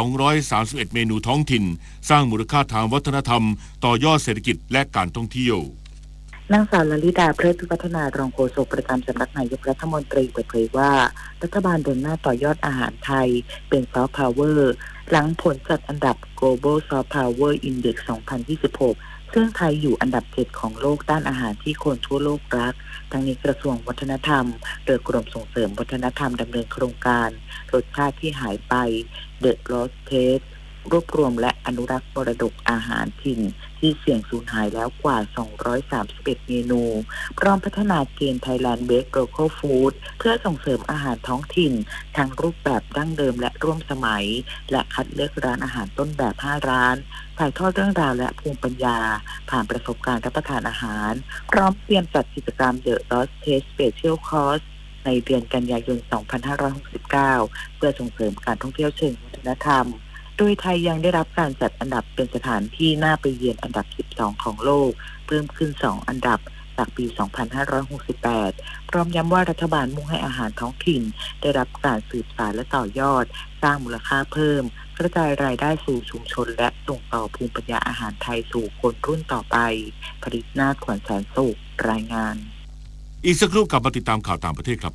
231เมนูท้องถิ่นสร้างมูลค่าทางวัฒนธรรมต่อยอดเศรษฐกิจและการท่องเที่ยวนางสาวลลิดาเพลิดพิพัฒนารองโฆษกประจำสำนักนายกรัฐมนตรีเปิดเผยว่ารัฐบาลเดินหน้าต่อยอดอาหารไทยเป็นซอฟต์พาวเวอร์หลังผลจัดอันดับ Global Soft Power Index 2026 ซึ่งไทยอยู่อันดับ7ของโลกด้านอาหารที่คนทั่วโลกรักทั้งนี้กระทรวงวัฒนธรรมโดยกรมส่งเสริมวัฒนธรรมดำเนินโครงการรสชาติที่หายไป The Lost Taste รวบรวมและอนุรักษ์มรดกอาหารถิ่นที่เสี่ยงสูญหายแล้วกว่า231เมนูพร้อมพัฒนาเกณฑ์ Thailand Best Local Food เพื่อส่งเสริมอาหารท้องถิ่นทั้งรูปแบบดั้งเดิมและร่วมสมัยและคัดเลือกร้านอาหารต้นแบบ5 ร้านถ่ายทอดเรื่องราวและภูมิปัญญาผ่านประสบการณ์รับประทานอาหารพร้อมเตรียมจัดกิจกรรม The Lost Taste Special Course ในเดือนกันยายน 2569 เพื่อส่งเสริมการท่องเที่ยวเชิงวัฒนธรรมโดยไทยยังได้รับการจัดอันดับเป็นสถานที่น่าไปเยือนอันดับ12ของโลกเพิ่มขึ้น2 อันดับจากปี 2568 พร้อมย้ำว่ารัฐบาลมุ่งให้อาหารท้องถิ่นได้รับการสืบสานและต่อยอดสร้างมูลค่าเพิ่มกระจายรายได้สู่ชุมชนและส่งต่อภูมิปัญญาอาหารไทยสู่คนรุ่นต่อไปผลิตนาถ ขวัญแสนสุขรายงานอีกสักครู่กลับมาติดตามข่าวต่างประเทศครับ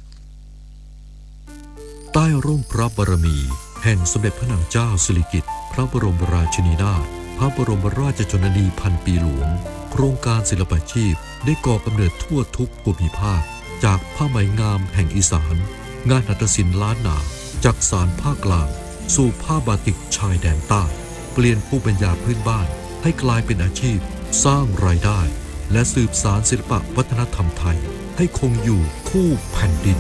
ใต้ร่มพระบารมีแห่งสมเด็จพระนางเจ้าสิริกิติ์พระบรมราชินีนาถระบรมราชชนนีพันปีหลวงโครงการศิลปาชีพได้ก่อกำเนิดทั่วทุกภูมิภาคจากผ้าไหมงามแห่งอีสานงานหัตถศิลป์ล้านนาจากสานภาคกลางสู่ผ้าบาติกชายแดนใต้เปลี่ยนภูมิปัญญาพื้นบ้านให้กลายเป็นอาชีพสร้างรายได้และสืบสานศิลปวัฒนธรรมไทยให้คงอยู่คู่แผ่นดิน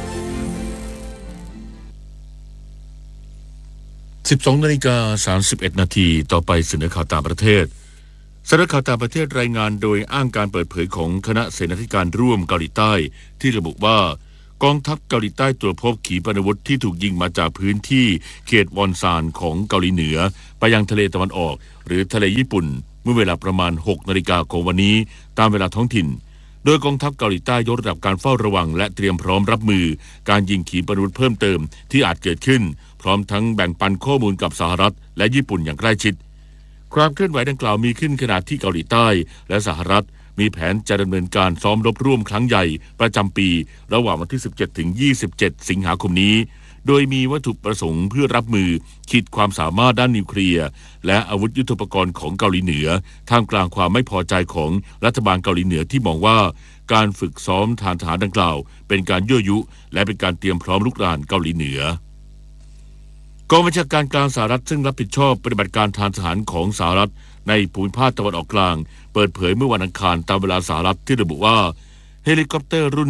12:31 นาทีต่อไปเสนอข่าวต่างประเทศสำนักข่าวต่างประเทศรายงานโดยอ้างการเปิดเผยของคณะเสนาธิการร่วมเกาหลีใต้ที่ระบุว่ากองทัพเกาหลีใต้ตรวจพบขีปนาวุธที่ถูกยิงมาจากพื้นที่เขตวอนซานของเกาหลีเหนือไปยังทะเลตะวันออกหรือทะเลญี่ปุ่นเมื่อเวลาประมาณ 6 นาฬิกาของวันนี้ตามเวลาท้องถิ่นโดยกองทัพเกาหลีใต้ยกระดับการเฝ้าระวังและเตรียมพร้อมรับมือการยิงขีปนาวุธเพิ่มเติมที่อาจเกิดขึ้นพร้อมทั้งแบ่งปันข้อมูลกับสหรัฐและญี่ปุ่นอย่างใกล้ชิดความเคลื่อนไหวดังกล่าวมีขึ้นขณะที่เกาหลีใต้และสหรัฐมีแผนจะดำเนินการซ้อมรบร่วมครั้งใหญ่ประจำปีระหว่างวันที่ 17 ถึง 27 สิงหาคมนี้โดยมีวัตถุประสงค์เพื่อรับมือขีดความสามารถด้านนิวเคลียร์และอาวุธยุทโธปกรณ์ของเกาหลีเหนือท่ามกลางความไม่พอใจของรัฐบาลเกาหลีเหนือที่มองว่าการฝึกซ้อมทางทหารดังกล่าวเป็นการยั่วยุและเป็นการเตรียมพร้อมรุกรานเกาหลีเหนือกองบัญชาการกลางสหรัฐซึ่งรับผิดชอบปฏิบัติการทางทหารของสหรัฐในภูมิภาคตะวันออกกลางเปิดเผยเมื่อวันอังคารตามเวลาสหรัฐที่ระบุว่าเฮลิคอปเตอร์รุ่น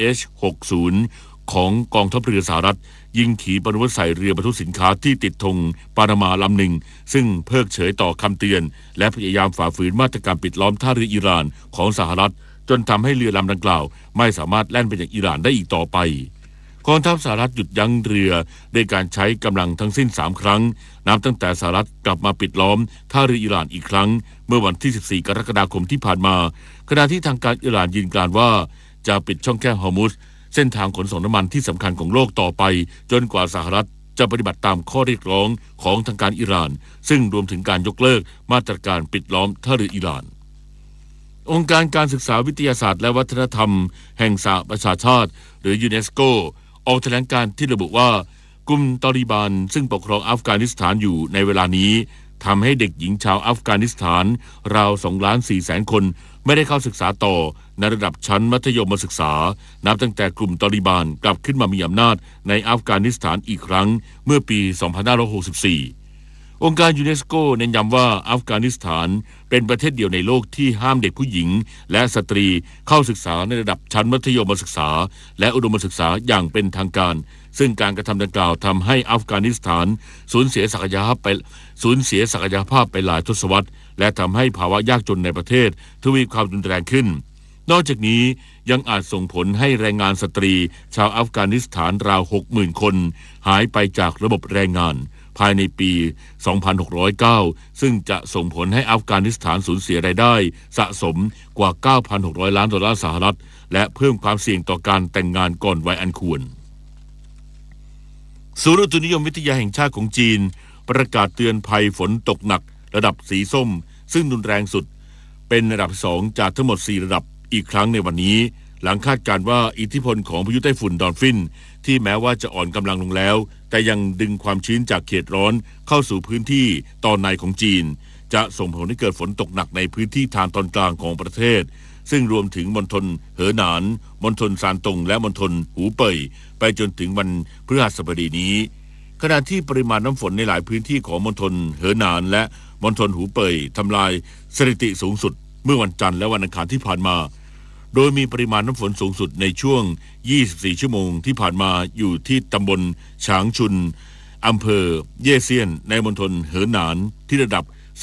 MH-60 ของกองทัพเรือสหรัฐยิงขีปนาวุธใส่เรือบรรทุกสินค้าที่ติดธงปานามาลำหนึ่งซึ่งเพิกเฉยต่อคำเตือนและพยายามฝ่าฝืนมาตรการปิดล้อมท่าเรืออิหร่านของสหรัฐจนทำให้เรือลำดังกล่าวไม่สามารถแล่นไปยังอิหร่านได้อีกต่อไปกองทัพสหรัฐหยุดยั้งเรือด้วยการใช้กำลังทั้งสิ้น3ครั้งนับตั้งแต่สหรัฐกลับมาปิดล้อมท่าเรืออิหร่านอีกครั้งเมื่อวันที่ 14 กรกฎาคมที่ผ่านมาขณะที่ทางการอิหร่านยืนยันว่าจะปิดช่องแคบฮอร์มุซเส้นทางขนส่งน้ำมันที่สำคัญของโลกต่อไปจนกว่าสหรัฐจะปฏิบัติตามข้อเรียกร้องของทางการอิหร่านซึ่งรวมถึงการยกเลิกมาตรการปิดล้อมท่าเรืออิหร่านองค์การการศึกษาวิทยาศาสตร์และวัฒนธรรมแห่งสหประชาชาติหรือยูเนสโกออกแถลงการที่ระบุว่ากลุ่มตอลิบันซึ่งปกครองอัฟกานิสถานอยู่ในเวลานี้ทำให้เด็กหญิงชาวอัฟกานิสถานราว 2.4 คนไม่ได้เข้าศึกษาต่อในระดับชั้นมัธยมศึกษานับตั้งแต่กลุ่มตอลิบันกลับขึ้นมามีอำนาจในอัฟกานิสถานอีกครั้งเมื่อปี 2564 องค์การยูเนสโกเน้นย้ำว่าอัฟกานิสถานเป็นประเทศเดียวในโลกที่ห้ามเด็กผู้หญิงและสตรีเข้าศึกษาในระดับชั้นมัธยมศึกษาและอุดมศึกษาอย่างเป็นทางการซึ่งการกระทำดังกล่าวทำให้อัฟกานิสถานสูญเสียศักยภาพไปหลายทศวรรษและทำให้ภาวะยากจนในประเทศทวีความรุนแรงขึ้นนอกจากนี้ยังอาจส่งผลให้แรงงานสตรีชาวอัฟกานิสถานราว 60,000 คนหายไปจากระบบแรงงานภายในปี 2609 ซึ่งจะส่งผลให้อัฟกานิสถานสูญเสียรายได้สะสมกว่า 9,600 ล้านดอลลาร์สหรัฐและเพิ่มความเสี่ยงต่อการแต่งงานก่อนวัยอันควรศูนย์อุตุนิยมวิทยาแห่งชาติของจีนประกาศเตือนภัยฝนตกหนักระดับสีส้มซึ่งรุนแรงสุดเป็นระดับ2จากทั้งหมด4ระดับอีกครั้งในวันนี้หลังคาดการณ์ว่าอิทธิพลของพายุไต้ฝุ่นดอลฟินที่แม้ว่าจะอ่อนกำลังลงแล้วแต่ยังดึงความชื้นจากเขตร้อนเข้าสู่พื้นที่ตอนในของจีนจะส่งผลให้เกิดฝนตกหนักในพื้นที่ทางตอนกลางของประเทศซึ่งรวมถึงมณฑลเหอหนานมณฑลซานตงและมณฑลหูเป่ยไปจนถึงวันพฤหัสบดีนี้ขณะที่ปริมาณน้ำฝนในหลายพื้นที่ของมณฑลเหอหนานและมณฑลหูเป่ยทำลายสถิติสูงสุดเมื่อวันจันทร์และวันอังคารที่ผ่านมาโดยมีปริมาณน้ำฝนสูงสุดในช่วง 24 ชั่วโมงที่ผ่านมาอยู่ที่ตำบลฉางชุนอำเภอเย่เซียนในมณฑลเหอหนานที่ระดับ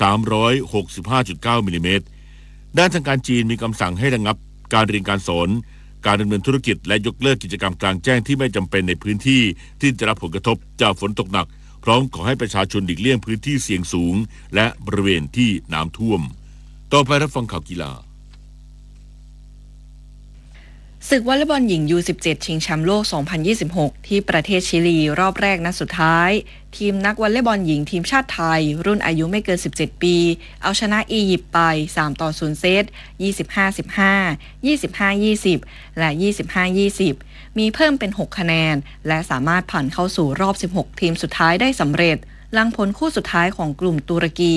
365.9 มิลลิเมตรด้านทางการจีนมีคำสั่งให้ระงับการเรียนการสอนการดำเนินธุรกิจและยกเลิกกิจกรรมกลางแจ้งที่ไม่จำเป็นในพื้นที่ที่จะรับผลกระทบจากฝนตกหนักพร้อมขอให้ประชาชนหลีกเลี่ยงพื้นที่เสี่ยงสูงและบริเวณที่น้ำท่วมต่อไปรับฟังข่าวกีฬาศึกวอลเลย์บอลหญิง U17 ชิงแชมป์โลก 2026 ที่ประเทศชิลีรอบแรกนัดสุดท้ายทีมนักวอลเลย์บอลหญิงทีมชาติไทยรุ่นอายุไม่เกิน 17 ปีเอาชนะอียิปต์ไป 3-0 เซต 25-15 25-20 และ 25-20 มีเพิ่มเป็น 6 คะแนนและสามารถผ่านเข้าสู่รอบ 16 ทีมสุดท้ายได้สำเร็จหลังผลคู่สุดท้ายของกลุ่มตุรกี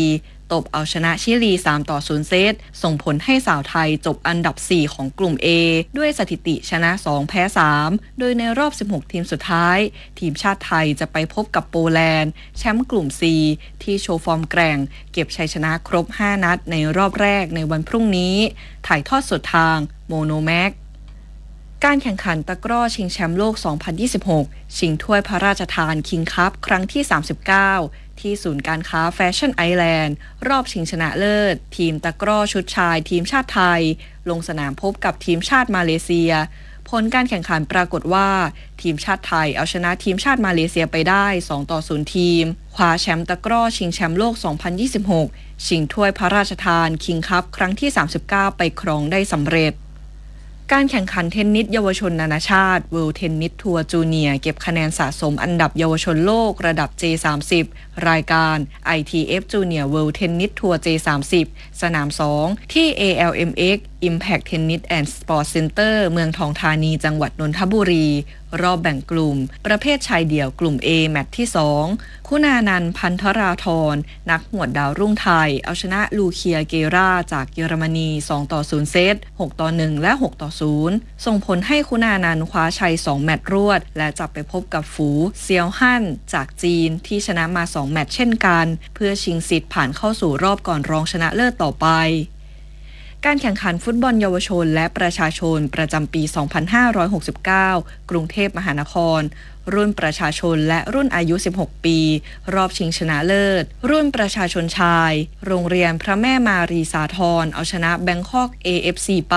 ตบเอาชนะชิลี3-0 เซตส่งผลให้สาวไทยจบอันดับ4ของกลุ่ม A ด้วยสถิติชนะ2แพ้3โดยในรอบ16ทีมสุดท้ายทีมชาติไทยจะไปพบกับโปแลนด์แชมป์กลุ่ม C ที่โชว์ฟอร์มแกร่งเก็บชัยชนะครบ5นัดในรอบแรกในวันพรุ่งนี้ถ่ายทอดสดทางโมโนแม็กการแข่งขันตะกร้อชิงแชมป์โลก 2026 ชิงถ้วยพระราชทานคิงคัพครั้งที่ 39 ที่ศูนย์การค้าแฟชั่นไอแลนด์รอบชิงชนะเลิศทีมตะกร้อชุดชายทีมชาติไทยลงสนามพบกับทีมชาติมาเลเซียผลการแข่งขันปรากฏว่าทีมชาติไทยเอาชนะทีมชาติมาเลเซียไปได้2-0ทีมคว้าแชมป์ตะกร้อชิงแชมป์โลก 2026 ชิงถ้วยพระราชทานคิงคัพครั้งที่ 39 ไปครองได้สำเร็จการแข่งขันเทนนิสเยาวชนนานาชาติ World Tennis Tour Junior เก็บคะแนนสะสมอันดับเยาวชนโลกระดับ J30 รายการ ITF Junior World Tennis Tour J30 สนาม 2 ที่ ALMX Impact Tennis and Sports Center เมืองทองธานีจังหวัดนนทบุรีรอบแบ่งกลุ่มประเภทชายเดี่ยวกลุ่ม A แมตช์ที่ 2 คุณานันท์ พันธราธรนักหวดดาวรุ่งไทยเอาชนะลูเคียเกราจากเยอรมนี2-0 เซต 6-1 และ 6-0 ส่งผลให้คุณานันท์คว้าชัย2แมตช์รวดและจะไปพบกับฝูเซียวฮั่นจากจีนที่ชนะมา2แมตช์เช่นกันเพื่อชิงสิทธิ์ผ่านเข้าสู่รอบก่อนรองชนะเลิศต่อไปการแข่งขันฟุตบอลเยาวชนและประชาชนประจำปี 2569 กรุงเทพมหานครรุ่นประชาชนและรุ่นอายุ 16 ปีรอบชิงชนะเลิศรุ่นประชาชนชายโรงเรียนพระแม่มารีสาธรเอาชนะแบงคอก AFC ไป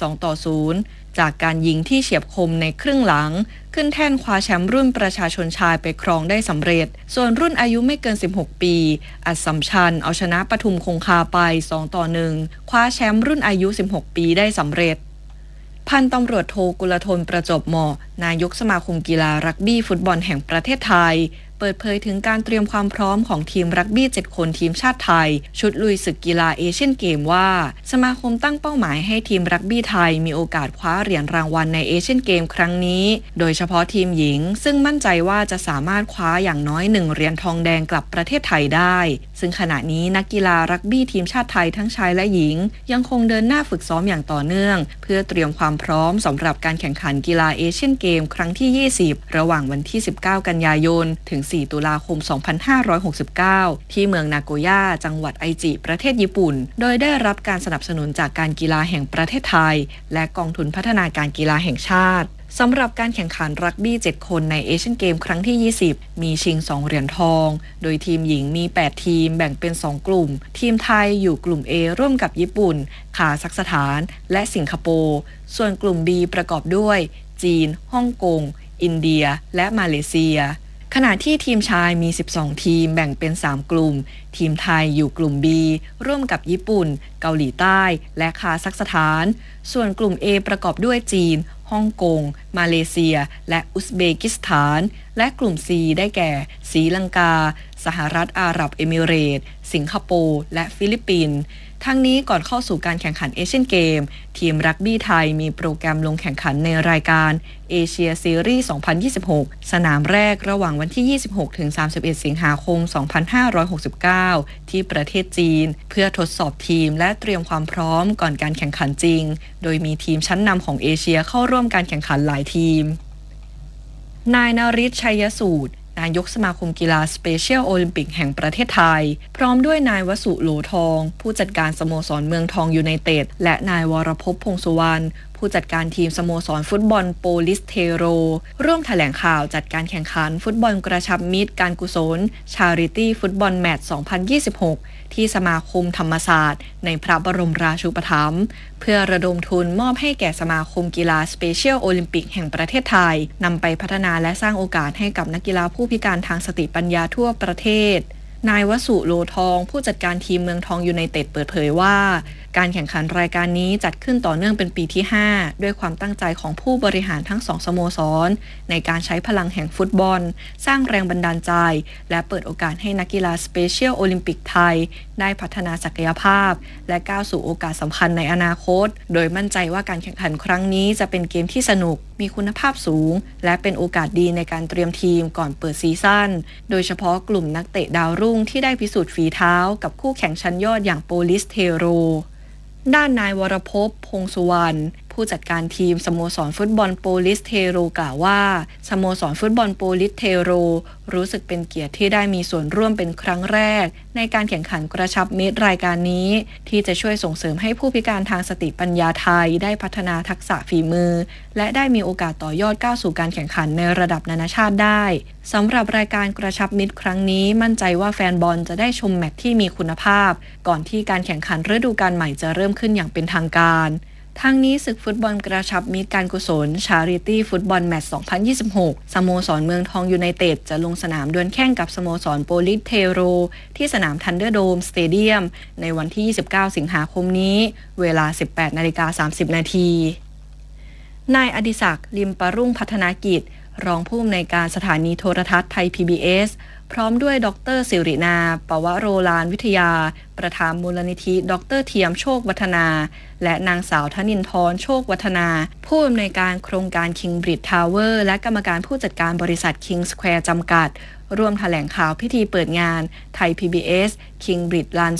2-0 จากการยิงที่เฉียบคมในครึ่งหลังขึ้นแท่นคว้าแชมป์รุ่นประชาชนชายไปครองได้สำเร็จส่วนรุ่นอายุไม่เกิน 16 ปีอัสสัมชัญเอาชนะปทุมคงคาไป 2-1 คว้าแชมป์รุ่นอายุ 16 ปีได้สำเร็จพันตำรวจโทกุลธนประจบเหมาะนายกสมาคมกีฬารักบี้ฟุตบอลแห่งประเทศไทยเปิดเผยถึงการเตรียมความพร้อมของทีมรักบี้7คนทีมชาติไทยชุดลุยศึกกีฬาเอเชียนเกมว่าสมาคมตั้งเป้าหมายให้ทีมรักบี้ไทยมีโอกาสคว้าเหรียญรางวัลในเอเชียนเกมครั้งนี้โดยเฉพาะทีมหญิงซึ่งมั่นใจว่าจะสามารถคว้าอย่างน้อย1เหรียญทองแดงกลับประเทศไทยได้ซึ่งขณะนี้นักกีฬารักบี้ทีมชาติไทยทั้งชายและหญิงยังคงเดินหน้าฝึกซ้อมอย่างต่อเนื่องเพื่อเตรียมความพร้อมสำหรับการแข่งขันกีฬาเอเชียนเกมครั้งที่20ระหว่างวันที่19กันยายนถึง4ตุลาคม2569 ที่เมืองนาโกย่าจังหวัดไอจิประเทศญี่ปุ่นโดยได้รับการสนับสนุนจากการกีฬาแห่งประเทศไทยและกองทุนพัฒนาการกีฬาแห่งชาติสำหรับการแข่งขันรักบี้7คนในเอเชียนเกมครั้งที่20มีชิง2เหรียญทองโดยทีมหญิงมี8ทีมแบ่งเป็น2กลุ่มทีมไทยอยู่กลุ่ม A ร่วมกับญี่ปุ่นคาซัคสถานและสิงคโปร์ส่วนกลุ่ม B ประกอบด้วยจีนฮ่องกงอินเดียและมาเลเซียขณะที่ทีมชายมี12ทีมแบ่งเป็น3กลุ่มทีมไทยอยู่กลุ่ม B ร่วมกับญี่ปุ่นเกาหลีใต้และคาซัคสถานส่วนกลุ่ม A ประกอบด้วยจีนฮ่องกงมาเลเซียและอุซเบกิสถานและกลุ่ม C ได้แก่ศรีลังกาสหรัฐอาหรับเอมิเรตส์สิงคโปร์และฟิลิปปินส์ทั้งนี้ก่อนเข้าสู่การแข่งขันเอเชียนเกมทีมรักบี้ไทยมีโปรแกรมลงแข่งขันในรายการเอเชียซีรีส์ 2026 สนามแรกระหว่างวันที่ 26-31 สิงหาคม 2569 ที่ประเทศจีนเพื่อทดสอบทีมและเตรียมความพร้อมก่อนการแข่งขันจริงโดยมีทีมชั้นนำของเอเชียเข้าร่วมการแข่งขันหลายทีมนายนฤทธิ์ชัยสูตรนายกสมาคมกีฬาสเปเชียลโอลิมปิกแห่งประเทศไทยพร้อมด้วยนายวสุโหลทองผู้จัดการสโมสรเมืองทองยูไนเต็ดและนายวรภพ พงษ์สุวรรณผู้จัดการทีมสโมสรฟุตบอลโปลิสเทโรร่วมแถลงข่าวจัดการแข่งขันฟุตบอลกระชับมิตรการกุศล Charity ฟุตบอลแมตช์ 2026 ที่สมาคมธรรมศาสตร์ในพระบรมราชูปถัมภ์เพื่อระดมทุนมอบให้แก่สมาคมกีฬาสเปเชียลโอลิมปิกแห่งประเทศไทยนำไปพัฒนาและสร้างโอกาสให้กับนักกีฬาผู้พิการทางสติปัญญาทั่วประเทศนายวสุโหลทองผู้จัดการทีมเมืองทองยูไนเต็ดเปิดเผยว่าการแข่งขันรายการนี้จัดขึ้นต่อเนื่องเป็นปีที่ 5 ด้วยความตั้งใจของผู้บริหารทั้ง2 สโมสรในการใช้พลังแห่งฟุตบอลสร้างแรงบันดาลใจและเปิดโอกาสให้นักกีฬาสเปเชียลโอลิมปิกไทยได้พัฒนาศักยภาพและก้าวสู่โอกาสสำคัญในอนาคตโดยมั่นใจว่าการแข่งขันครั้งนี้จะเป็นเกมที่สนุกมีคุณภาพสูงและเป็นโอกาสดีในการเตรียมทีมก่อนเปิดซีซั่นโดยเฉพาะกลุ่มนักเตะดาวรุ่งที่ได้พิสูจน์ฝีเท้ากับคู่แข่งชั้นยอดอย่างโปลิสเทโรด้านนายวรภพ พงษ์สุวรรณผู้จัดการทีมสโมสรฟุตบอลโปลิสเทโรกล่าวว่าสโมสรฟุตบอลโปลิสเทโรรู้สึกเป็นเกียรติที่ได้มีส่วนร่วมเป็นครั้งแรกในการแข่งขันกระชับมิตรรายการนี้ที่จะช่วยส่งเสริมให้ผู้พิการทางสติปัญญาไทยได้พัฒนาทักษะฝีมือและได้มีโอกาสต่อยอดก้าวสู่การแข่งขันในระดับนานาชาติได้สำหรับรายการกระชับมิตรครั้งนี้มั่นใจว่าแฟนบอลจะได้ชมแมตช์ที่มีคุณภาพก่อนที่การแข่งขันฤดูกาลใหม่จะเริ่มขึ้นอย่างเป็นทางการทั้งนี้ศึกฟุตบอลกระชับมิตรการกุศล Charity ฟุตบอลแมตช์ 2026 สโมสรเมืองทองยูไนเต็ดจะลงสนามดวลแข่งกับสโมสรโปลิสเทโรที่สนามทันเดอร์โดมสเตเดียมในวันที่ 29 สิงหาคมนี้เวลา 18:30 น.นายอดิศักดิ์ ลิมปรุ่งพัฒนากิจรองผู้อำนวยการสถานีโทรทัศน์ไทย PBS พร้อมด้วยดร.สิรินาปวโรฬารวิทยาประธานมูลนิธิดร.เทียมโชควัฒนาและนางสาวธนินทร์โชควัฒนาผู้อำนวยการโครงการ King Bridge Tower และกรรมการผู้จัดการบริษัท King Square จำกัดร่วมแถลงข่าวพิธีเปิดงานไทย PBS King Bridge Run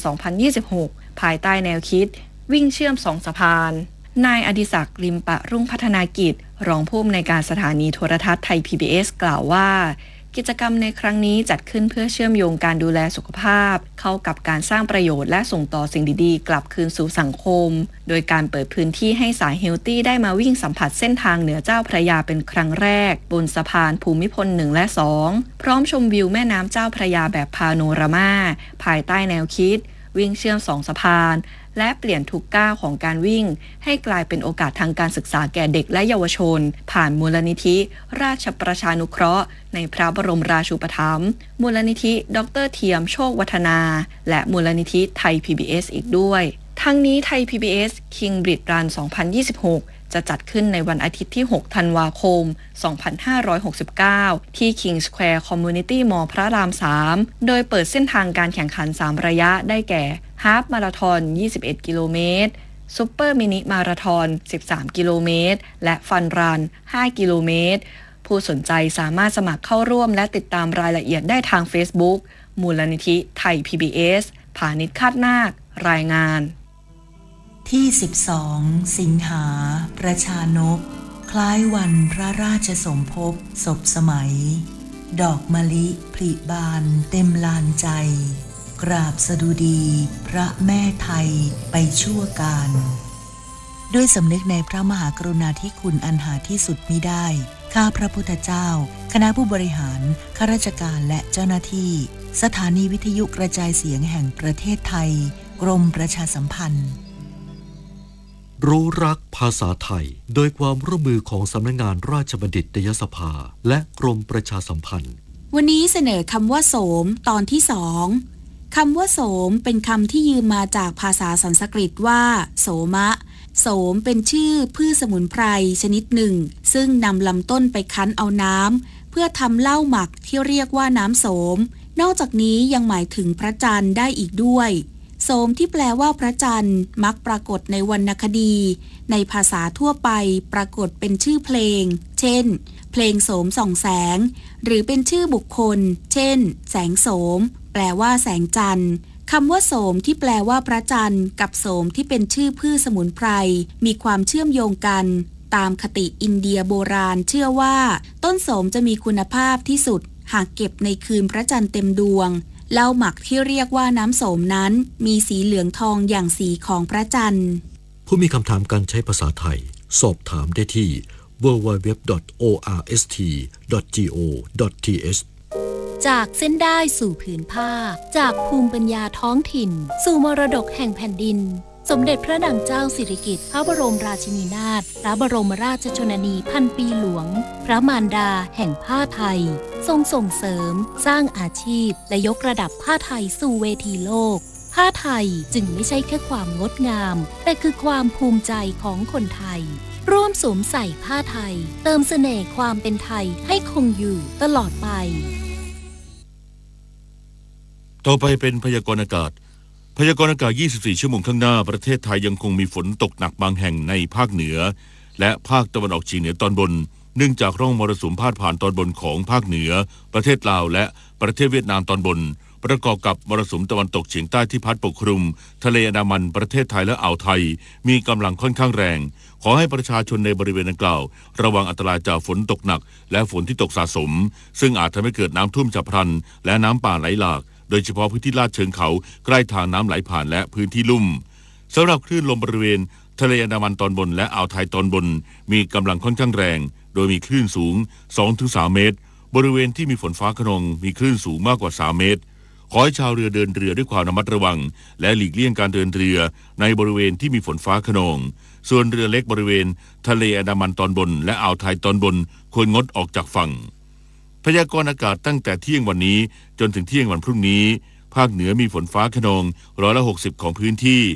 2026 ภายใต้แนวคิดวิ่งเชื่อม2สะพานนายอดิศักดิ์ ลิมปรุ่งพัฒนากิจรองผู้อำนวยการสถานีโทรทัศน์ไทย PBS กล่าวว่ากิจกรรมในครั้งนี้จัดขึ้นเพื่อเชื่อมโยงการดูแลสุขภาพเข้ากับการสร้างประโยชน์และส่งต่อสิ่งดีๆกลับคืนสู่สังคมโดยการเปิดพื้นที่ให้สายเฮลตี้ได้มาวิ่งสัมผัสเส้นทางเหนือเจ้าพระยาเป็นครั้งแรกบนสะพานภูมิพล 1 และ 2 พร้อมชมวิวแม่น้ำเจ้าพระยาแบบพาโนรามาภายใต้แนวคิดวิ่งเชื่อม2สะพานและเปลี่ยนทุกก้าวของการวิ่งให้กลายเป็นโอกาสทางการศึกษาแก่เด็กและเยาวชนผ่านมูลนิธิราชประชานุเคราะห์ในพระบรมราชูปถัมภ์มูลนิธิดร.เทียมโชควัฒนาและมูลนิธิไทย PBS อีกด้วยทั้งนี้ไทย PBS King Bridge Run 2026 จะจัดขึ้นในวันอาทิตย์ที่ 6 ธันวาคม 2569 ที่ King Square Community Mall พระราม 3 โดยเปิดเส้นทางการแข่งขัน 3 ระยะได้แก่ฮาล์ฟมาราธอน 21 กิโลเมตรซุปเปอร์มินิมาราธอน 13 กิโลเมตรและฟันรัน 5 กิโลเมตรผู้สนใจสามารถสมัครเข้าร่วมและติดตามรายละเอียดได้ทาง Facebook มูลนิธิไทย PBS พาณิชย์คาดนาครายงานที่ 12 สิงหาประชานกคล้ายวันพระราชสมภพศพสมัยดอกมะลิผลิบานเต็มลานใจกราบสดุดีพระแม่ไทยไปชั่วกาลด้วยสำนึกในพระมหากรุณาธิคุณอันหาที่สุดมิได้ข้าพระพุทธเจ้าคณะผู้บริหารข้าราชการและเจ้าหน้าที่สถานีวิทยุกระจายเสียงแห่งประเทศไทยกรมประชาสัมพันธ์รู้รักภาษาไทยโดยความร่วมมือของสำนักงานราชบัณฑิตยสภาและกรมประชาสัมพันธ์วันนี้เสนอคำว่าโสมตอนที่ 2คำว่าโสมเป็นคำที่ยืมมาจากภาษาสันสกฤตว่าโสมะโสมเป็นชื่อพืชสมุนไพรชนิดหนึ่งซึ่งนำลำต้นไปคั้นเอาน้ำเพื่อทำเหล้าหมักที่เรียกว่าน้ำโสมนอกจากนี้ยังหมายถึงพระจันทร์ได้อีกด้วยโสมที่แปลว่าพระจันทร์มักปรากฏในวรรณคดีในภาษาทั่วไปปรากฏเป็นชื่อเพลงเช่นเพลงโสมส่องแสงหรือเป็นชื่อบุคคลเช่นแสงโสมแปลว่าแสงจันทร์คำว่าโสมที่แปลว่าพระจันทร์กับโสมที่เป็นชื่อพืชสมุนไพรมีความเชื่อมโยงกันตามคติอินเดียโบราณเชื่อว่าต้นโสมจะมีคุณภาพที่สุดหากเก็บในคืนพระจันทร์เต็มดวงเหล้าหมักที่เรียกว่าน้ำโสมนั้นมีสีเหลืองทองอย่างสีของพระจันทร์ผู้มีคำถามการใช้ภาษาไทยสอบถามได้ที่ www.orst.go.th จากเส้นได้สู่ผืนผ้าจากภูมิปัญญาท้องถิ่นสู่มรดกแห่งแผ่นดินสมเด็จพระนางเจ้าสิริกิติ์พระบรมราชินีนาถพระบรมราชชนนีพันปีหลวงพระมารดาแห่งผ้าไทยทรงส่งเสริมสร้างอาชีพและยกระดับผ้าไทยสู่เวทีโลกผผ้าไทยจึงไม่ใช่แค่ความงดงามแต่คือความภูมิใจของคนไทยร่วมสวมใส่ผ้าไทยเติมเสน่ห์ความเป็นไทยให้คงอยู่ตลอดไปต่อไปเป็นพยากรณ์อากาศพยากรณ์อากาศ 24 ชั่วโมงข้างหน้าประเทศไทยยังคงมีฝนตกหนักบางแห่งในภาคเหนือและภาคตะวันออกเฉียงเหนือตอนบนเนื่องจากร่องมรสุมพาดผ่านตอนบนของภาคเหนือประเทศลาวและประเทศเวียดนามตอนบนประกอบกับมรสุมตะวันตกเฉียงใต้ที่พัดปกคลุมทะเลอันดามันประเทศไทยและอ่าวไทยมีกำลังค่อนข้างแรงขอให้ประชาชนในบริเวณดังกล่าวระวังอันตรายจากฝนตกหนักและฝนที่ตกสะสมซึ่งอาจทำให้เกิดน้ำท่วมฉับพลันและน้ำป่าไหลหลากโดยเฉพาะพื้นที่ลาดเชิงเขาใกล้ทางน้ำไหลผ่านและพื้นที่ลุ่มสำหรับคลื่นลมบริเวณทะเลอันดามันตอนบนและอ่าวไทยตอนบนมีกำลังค่อนข้างแรงโดยมีคลื่นสูง 2-3 เมตรบริเวณที่มีฝนฟ้าคะนองมีคลื่นสูงมากกว่า3 เมตรขอให้ชาวเรือเดินเรือด้วยความระมัดระวังและหลีกเลี่ยงการเดินเรือในบริเวณที่มีฝนฟ้าคะนองส่วนเรือเล็กบริเวณทะเลอันดามันตอนบนและอ่าวไทยตอนบนควรงดออกจากฝั่งพยากรณ์อากาศตั้งแต่เที่ยงวันนี้จนถึงเที่ยงวันพรุ่งนี้ภาคเหนือมีฝนฟ้าคะนอง160%ของพื้นที่